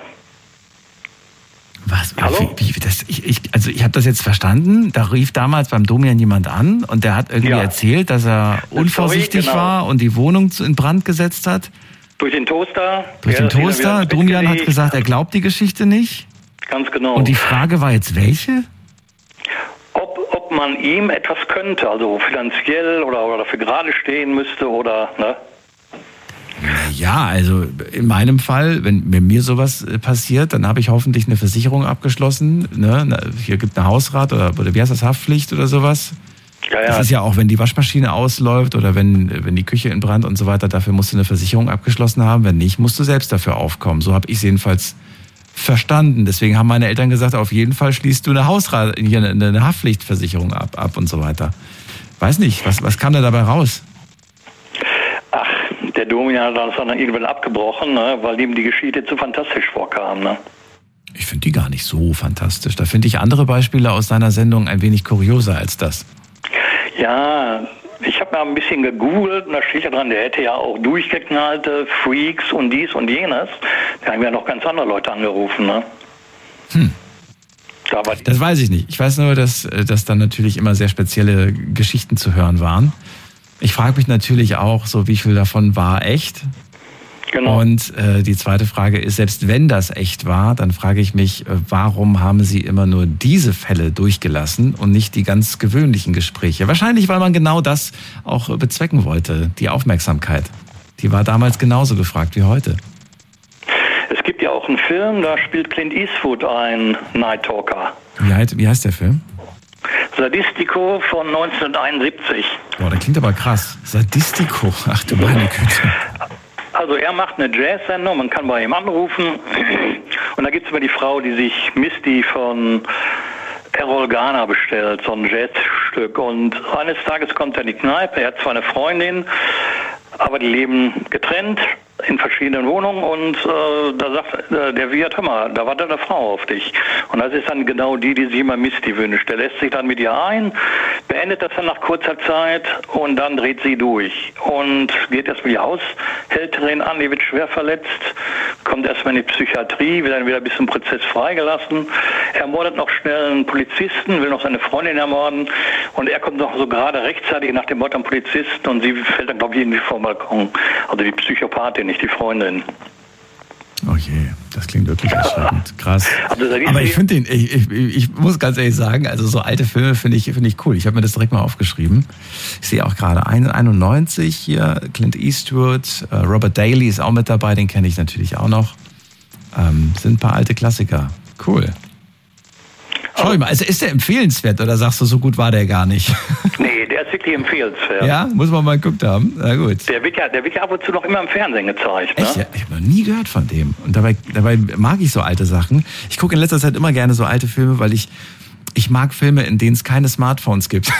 Was?
Hallo?
Wie, wie, das, ich, ich, also ich habe das jetzt verstanden. Da rief damals beim Domian jemand an und der hat irgendwie
Ja.
erzählt, dass er unvorsichtig
genau.
war und die Wohnung zu- in Brand gesetzt hat.
Durch den Toaster.
Durch
Ja,
den
das wieder
Toaster.
ins Bett
Domian hat
gelegt.
gesagt, er glaubt die Geschichte nicht.
Ganz genau.
Und die Frage war jetzt welche?
ob, ob man ihm etwas könnte, also finanziell oder, oder dafür gerade stehen müsste oder, ne?
Ja, also in meinem Fall, wenn, wenn mir sowas äh, passiert, dann habe ich hoffentlich eine Versicherung abgeschlossen. Ne? Na, hier gibt eine Hausrat oder, oder wie heißt das, Haftpflicht oder sowas. Ja, ja. Das ist ja auch, wenn die Waschmaschine ausläuft oder wenn, wenn die Küche in Brand und so weiter, dafür musst du eine Versicherung abgeschlossen haben. Wenn nicht, musst du selbst dafür aufkommen. So habe ich es jedenfalls verstanden. Deswegen haben meine Eltern gesagt, auf jeden Fall schließt du eine Hausrat, hier eine, eine Haftpflichtversicherung ab, ab und so weiter. Weiß nicht, was, was kam da dabei raus?
Ach, der Domian hat das dann irgendwann abgebrochen, ne, weil ihm die Geschichte zu fantastisch vorkam. Ne?
Ich finde die gar nicht so fantastisch. Da finde ich andere Beispiele aus seiner Sendung ein wenig kurioser als das.
Ja, ich habe mal ein bisschen gegoogelt und da steht ja dran, der hätte ja auch durchgeknallte Freaks und dies und jenes. Da haben ja noch ganz andere Leute angerufen, ne?
Hm. Da war das weiß ich nicht. Ich weiß nur, dass, dass dann natürlich immer sehr spezielle Geschichten zu hören waren. Ich frage mich natürlich auch, so wie viel davon war echt? Genau. Und äh, die zweite Frage ist, selbst wenn das echt war, dann frage ich mich, äh, warum haben Sie immer nur diese Fälle durchgelassen und nicht die ganz gewöhnlichen Gespräche? Wahrscheinlich, weil man genau das auch äh, bezwecken wollte, die Aufmerksamkeit. Die war damals genauso gefragt wie heute.
Es gibt ja auch einen Film, da spielt Clint Eastwood ein Night Talker.
Wie heißt, wie heißt der Film?
Sadistico von neunzehnhunderteinundsiebzig.
Boah, der klingt aber krass. Sadistico, ach du meine Güte.
Also er macht eine Jazz-Sendung, man kann bei ihm anrufen und da gibt es immer die Frau, die sich Misty von Errol Garner bestellt, so ein Jazzstück. Und eines Tages kommt er in die Kneipe, er hat zwar eine Freundin, aber die leben getrennt in verschiedenen Wohnungen und äh, da sagt äh, der Wirt, hör mal, da wartet eine Frau auf dich. Und das ist dann genau die, die sich immer Misty wünscht. Der lässt sich dann mit ihr ein, beendet das dann nach kurzer Zeit und dann dreht sie durch. Und geht erstmal die Haushälterin an, die wird schwer verletzt, kommt erstmal in die Psychiatrie, wird dann wieder bis zum Prozess freigelassen, ermordet noch schnell einen Polizisten, will noch seine Freundin ermorden und er kommt noch so gerade rechtzeitig nach dem Mord am Polizisten und sie fällt dann, glaube ich, irgendwie vom Balkon. Also die Psychopathin, nicht die Freundin.
Oh je, das klingt wirklich erschreckend. Krass. Aber ich finde den, ich, ich, ich muss ganz ehrlich sagen, also so alte Filme finde ich, finde ich cool. Ich habe mir das direkt mal aufgeschrieben. Ich sehe auch gerade einundneunzig hier, Clint Eastwood, Robert Daly ist auch mit dabei, den kenne ich natürlich auch noch. Ähm, sind ein paar alte Klassiker. Cool. Schau mal, also ist der empfehlenswert oder sagst du, so gut war der gar nicht?
Nee, der ist wirklich empfehlenswert.
Ja, muss man mal geguckt haben. Na gut.
Der wird ja, der wird ja ab und zu noch immer im Fernsehen gezeigt.
Echt?
Ne?
Ja, ich habe noch nie gehört von dem. Und dabei, dabei mag ich so alte Sachen. Ich gucke in letzter Zeit immer gerne so alte Filme, weil ich, ich mag Filme, in denen es keine Smartphones gibt.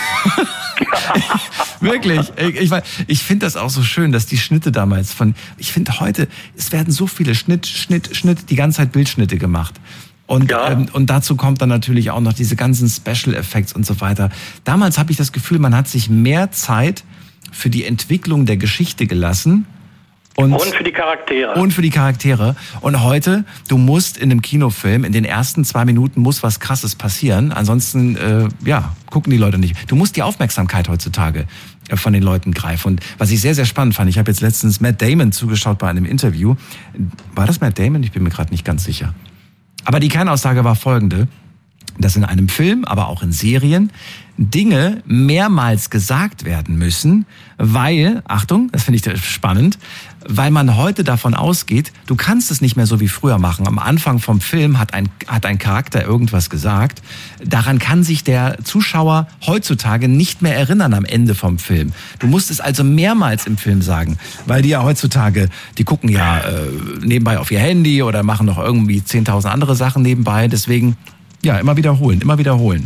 ich, wirklich. Ich, ich, ich finde das auch so schön, dass die Schnitte damals von, ich finde heute, es werden so viele Schnitt, Schnitt, Schnitt, die ganze Zeit Bildschnitte gemacht. Und, ja. ähm, und dazu kommt dann natürlich auch noch diese ganzen Special Effects und so weiter. Damals habe ich das Gefühl, man hat sich mehr Zeit für die Entwicklung der Geschichte gelassen. Und,
und für die Charaktere.
Und für die Charaktere. Und heute, du musst in einem Kinofilm, in den ersten zwei Minuten muss was Krasses passieren. Ansonsten, äh, ja, gucken die Leute nicht. Du musst die Aufmerksamkeit heutzutage von den Leuten greifen. Und was ich sehr, sehr spannend fand, ich habe jetzt letztens Matt Damon zugeschaut bei einem Interview. War das Matt Damon? Ich bin mir gerade nicht ganz sicher. Aber die Kernaussage war folgende, dass in einem Film, aber auch in Serien, Dinge mehrmals gesagt werden müssen, weil, Achtung, das finde ich spannend, weil man heute davon ausgeht, du kannst es nicht mehr so wie früher machen. Am Anfang vom Film hat ein, hat ein Charakter irgendwas gesagt. Daran kann sich der Zuschauer heutzutage nicht mehr erinnern am Ende vom Film. Du musst es also mehrmals im Film sagen, weil die ja heutzutage, die gucken ja äh, nebenbei auf ihr Handy oder machen noch irgendwie zehntausend andere Sachen nebenbei. Deswegen, ja, immer wiederholen, immer wiederholen.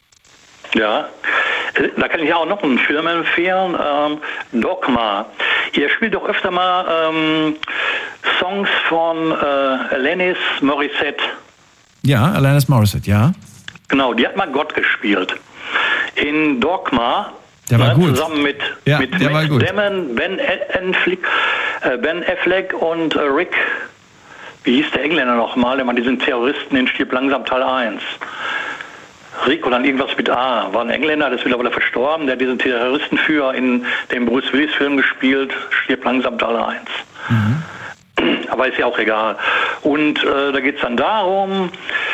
Ja, da kann ich auch noch einen Film empfehlen, ähm, Dogma. Ihr spielt doch öfter mal ähm, Songs von äh, Alanis Morissette.
Ja, Alanis Morissette, ja.
Genau, die hat mal Gott gespielt. In Dogma,
der war
ne,
gut.
Zusammen mit,
ja,
mit
der
Matt
war gut.
Damon, Ben Affleck, äh, Ben Affleck und äh, Rick, wie hieß der Engländer nochmal, der mal diesen Terroristen in Stirb langsam Teil eins. Rick oder irgendwas mit A, war ein Engländer, der ist mittlerweile verstorben, der hat diesen Terroristenführer in dem Bruce Willis Film gespielt, Stirb langsam Teil eins. Mhm. Aber ist ja auch egal. Und äh, da geht es dann darum,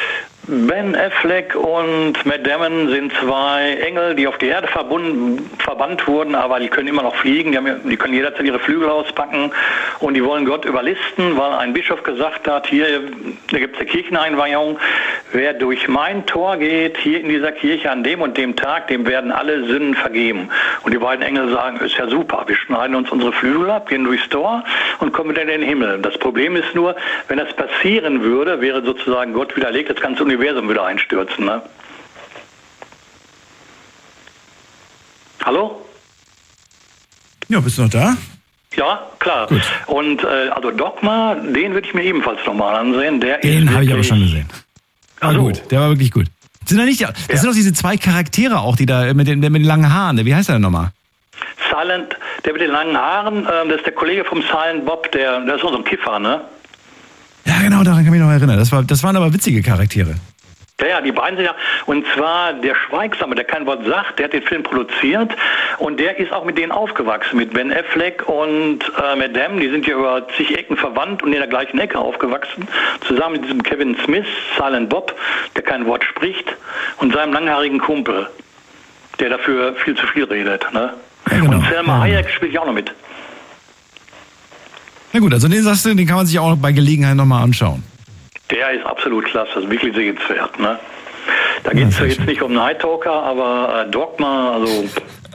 Ben Affleck und Matt Damon sind zwei Engel, die auf die Erde verbunden, verbannt wurden, aber die können immer noch fliegen, die, haben, die können jederzeit ihre Flügel auspacken und die wollen Gott überlisten, weil ein Bischof gesagt hat, hier, da gibt es eine Kircheneinweihung, wer durch mein Tor geht, hier in dieser Kirche an dem und dem Tag, dem werden alle Sünden vergeben. Und die beiden Engel sagen, ist ja super, wir schneiden uns unsere Flügel ab, gehen durchs Tor und kommen wieder in den Himmel. Das Problem ist nur, wenn das passieren würde, wäre sozusagen Gott widerlegt, das ganze Universum würde einstürzen. Ne? Hallo?
Ja, bist du noch da?
Ja, klar. Gut. Und äh, also Dogma, den würde ich mir ebenfalls nochmal ansehen. Der
den habe ich aber schon gesehen. War
also,
gut, der war wirklich gut. Sind da nicht, das ja. sind doch diese zwei Charaktere auch, die da mit den, mit den langen Haaren. Wie heißt der denn nochmal?
Silent, der mit den langen Haaren, äh, das ist der Kollege vom Silent Bob, der, der ist so ein Kiffer, ne?
Ja, genau, daran kann ich mich noch erinnern. Das, war, das waren aber witzige Charaktere.
Ja, ja, die beiden sind ja, und zwar der Schweigsame, der kein Wort sagt, der hat den Film produziert und der ist auch mit denen aufgewachsen, mit Ben Affleck und äh, mit Dem, die sind ja über zig Ecken verwandt und in der gleichen Ecke aufgewachsen, zusammen mit diesem Kevin Smith, Silent Bob, der kein Wort spricht, und seinem langhaarigen Kumpel, der dafür viel zu viel redet, ne? Ja, genau. Und Selma ja. Hayek spielt ja auch noch mit.
Na gut, also den sagst du, den kann man sich auch bei Gelegenheit nochmal anschauen.
Der ist absolut klasse, das ist wirklich sehenswert, ne? Da geht es ja jetzt nicht um Night Talker, aber äh, Dogma, also...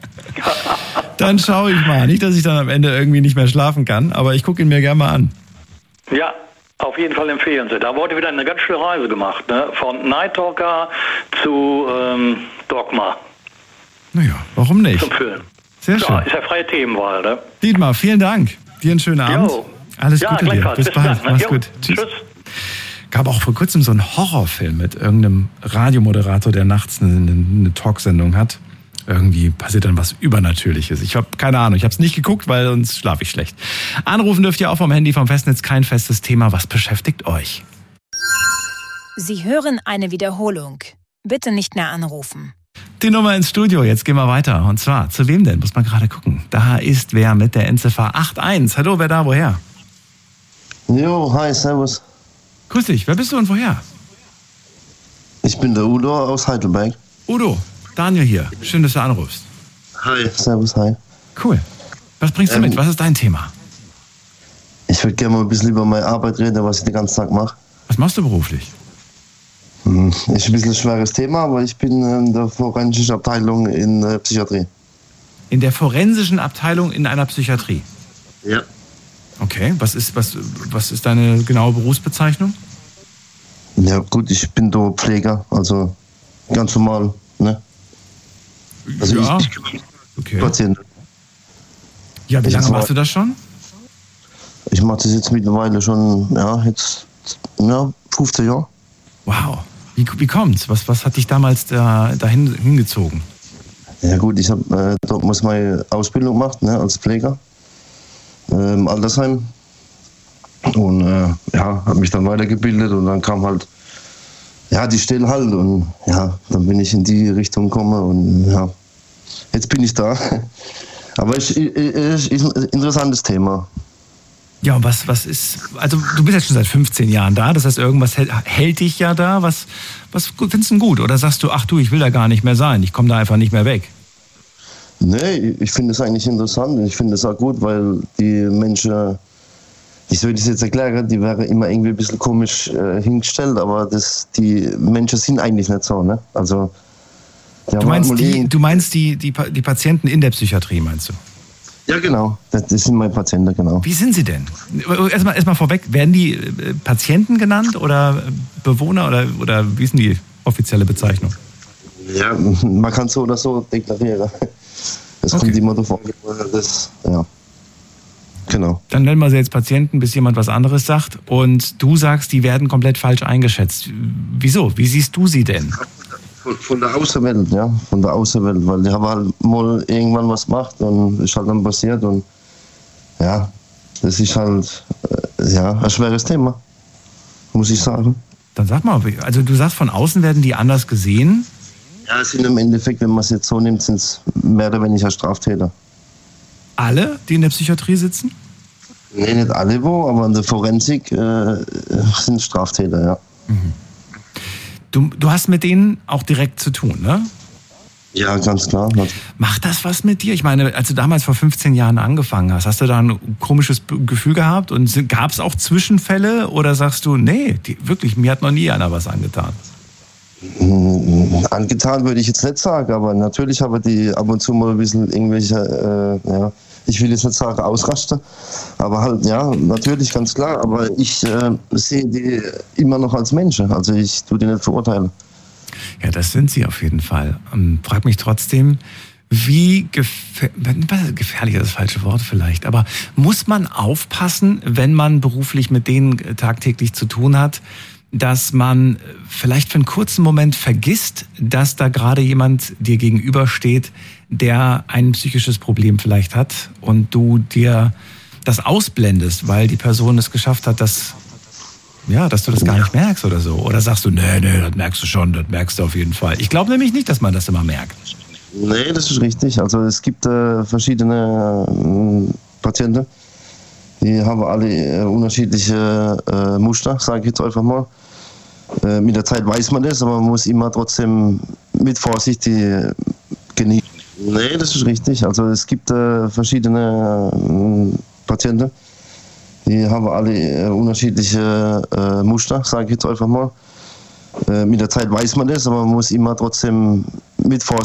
Dann schaue ich mal. Nicht, dass ich dann am Ende irgendwie nicht mehr schlafen kann, aber ich gucke ihn mir gerne mal an.
Ja, auf jeden Fall empfehlen Sie. Da wurde wieder eine ganz schöne Reise gemacht, ne? Von Night Talker zu ähm, Dogma.
Naja, warum nicht?
Zum Film.
Sehr schön.
Ja, ist ja freie Themenwahl, ne?
Dietmar, vielen Dank. Dir einen schönen Abend. Jo. Alles
ja,
Gute dir. Bis, Bis bald. Mach's gut. Tschüss. Tschüss. Gab auch vor kurzem so einen Horrorfilm mit irgendeinem Radiomoderator, der nachts eine, eine Talksendung hat. Irgendwie passiert dann was Übernatürliches. Ich habe keine Ahnung, ich habe es nicht geguckt, weil sonst schlafe ich schlecht. Anrufen dürft ihr auch vom Handy, vom Festnetz, kein festes Thema. Was beschäftigt euch?
Sie hören eine Wiederholung. Bitte nicht mehr anrufen.
Die Nummer ins Studio, jetzt gehen wir weiter. Und zwar, zu wem denn? Muss man gerade gucken. Da ist wer mit der Endziffer acht eins. Hallo, wer da, woher?
Jo, hi, servus.
Grüß dich, wer bist du und woher?
Ich bin der Udo aus Heidelberg.
Udo, Daniel hier. Schön, dass du anrufst.
Hi. Servus, hi.
Cool. Was bringst du ähm, mit? Was ist dein Thema?
Ich würde gerne mal ein bisschen über meine Arbeit reden, was ich den ganzen Tag mache.
Was machst du beruflich?
Hm, ist ein bisschen ein schweres Thema, aber ich bin in der forensischen Abteilung in der Psychiatrie.
In der forensischen Abteilung in einer Psychiatrie?
Ja.
Okay, was ist, was, was ist deine genaue Berufsbezeichnung?
Ja gut, ich bin da Pfleger, also ganz normal, ne? Also
ja,
ich, ich
okay.
Patienten.
Ja, wie lange machst du das schon?
Ich mache das jetzt mittlerweile schon, ja, jetzt ja, fünfzehn Jahre.
Wow, wie, wie kommt's? Was, was hat dich damals da, dahin hingezogen?
Ja gut, ich habe äh, dort muss meine Ausbildung gemacht, ne, als Pfleger. Im Altersheim und äh, ja, habe mich dann weitergebildet und dann kam halt ja die Stelle halt und ja, dann bin ich in die Richtung gekommen und ja, jetzt bin ich da. Aber es ist ein interessantes Thema.
Ja, und was, was ist, also du bist jetzt schon seit fünfzehn Jahren da, das heißt, irgendwas hält, hält dich ja da, was, was findest du gut? Oder sagst du, ach du, ich will da gar nicht mehr sein, ich komme da einfach nicht mehr weg?
Nee, ich finde es eigentlich interessant. Ich finde es auch gut, weil die Menschen, ich soll das jetzt erklären, die wären immer irgendwie ein bisschen komisch äh, hingestellt, aber das, die Menschen sind eigentlich nicht so, ne? Also,
du meinst, die, du meinst die, die, die Patienten in der Psychiatrie, meinst du?
Ja, genau. Das, das sind meine Patienten, genau.
Wie sind sie denn? Erstmal, erstmal vorweg, werden die Patienten genannt oder Bewohner oder, oder wie ist denn die offizielle Bezeichnung?
Ja, man kann so oder so deklarieren. Das okay. Kommt immer davon, das, ja, genau.
Dann nennen wir sie jetzt Patienten, bis jemand was anderes sagt. Und du sagst, die werden komplett falsch eingeschätzt. Wieso? Wie siehst du sie denn?
Von, von der Außenwelt, ja, von der Außenwelt, weil die haben halt mal irgendwann was gemacht und ist halt dann passiert und ja, das ist halt, äh, ja, ein schweres Thema, muss ich sagen.
Dann sag mal, also du sagst, von außen werden die anders gesehen?
Ja, es sind im Endeffekt, wenn man es jetzt so nimmt, sind es mehr oder weniger Straftäter.
Alle, die in der Psychiatrie sitzen?
Nee, nicht alle wo, aber in der Forensik äh, sind Straftäter, ja.
Mhm. Du, du hast mit denen auch direkt zu tun, ne?
Ja, ganz klar.
Macht das was mit dir? Ich meine, als du damals vor fünfzehn Jahren angefangen hast, hast du da ein komisches Gefühl gehabt? Und gab es auch Zwischenfälle? Oder sagst du, nee, die, wirklich, mir hat noch nie einer was angetan?
Angetan würde ich jetzt nicht sagen, aber natürlich habe die ab und zu mal ein bisschen irgendwelche, äh, ja, ich will jetzt nicht sagen Ausraster, aber halt, ja, natürlich, ganz klar, aber ich äh, sehe die immer noch als Menschen, also ich tue die nicht verurteilen.
Ja, das sind sie auf jeden Fall. Ähm, frag mich trotzdem, wie gefähr- gefährlich ist das falsche Wort vielleicht, aber muss man aufpassen, wenn man beruflich mit denen tagtäglich zu tun hat, dass man vielleicht für einen kurzen Moment vergisst, dass da gerade jemand dir gegenübersteht, der ein psychisches Problem vielleicht hat und du dir das ausblendest, weil die Person es geschafft hat, dass, ja, dass du das gar nicht merkst oder so. Oder sagst du, nee, nee, das merkst du schon, das merkst du auf jeden Fall. Ich glaube nämlich nicht, dass man das immer merkt.
Nee, das ist richtig. Also es gibt äh, verschiedene äh, Patienten, die haben alle äh, unterschiedliche äh, Muster, sage ich jetzt einfach mal. Äh, mit der Zeit weiß man das, aber man muss immer trotzdem mit Vorsicht die genießen. Nee, das ist richtig. Also es gibt äh, verschiedene äh, Patienten, die haben alle äh, unterschiedliche äh, Muster, sage ich jetzt einfach mal. Äh, mit der Zeit weiß man das, aber man muss immer trotzdem mit Vorsicht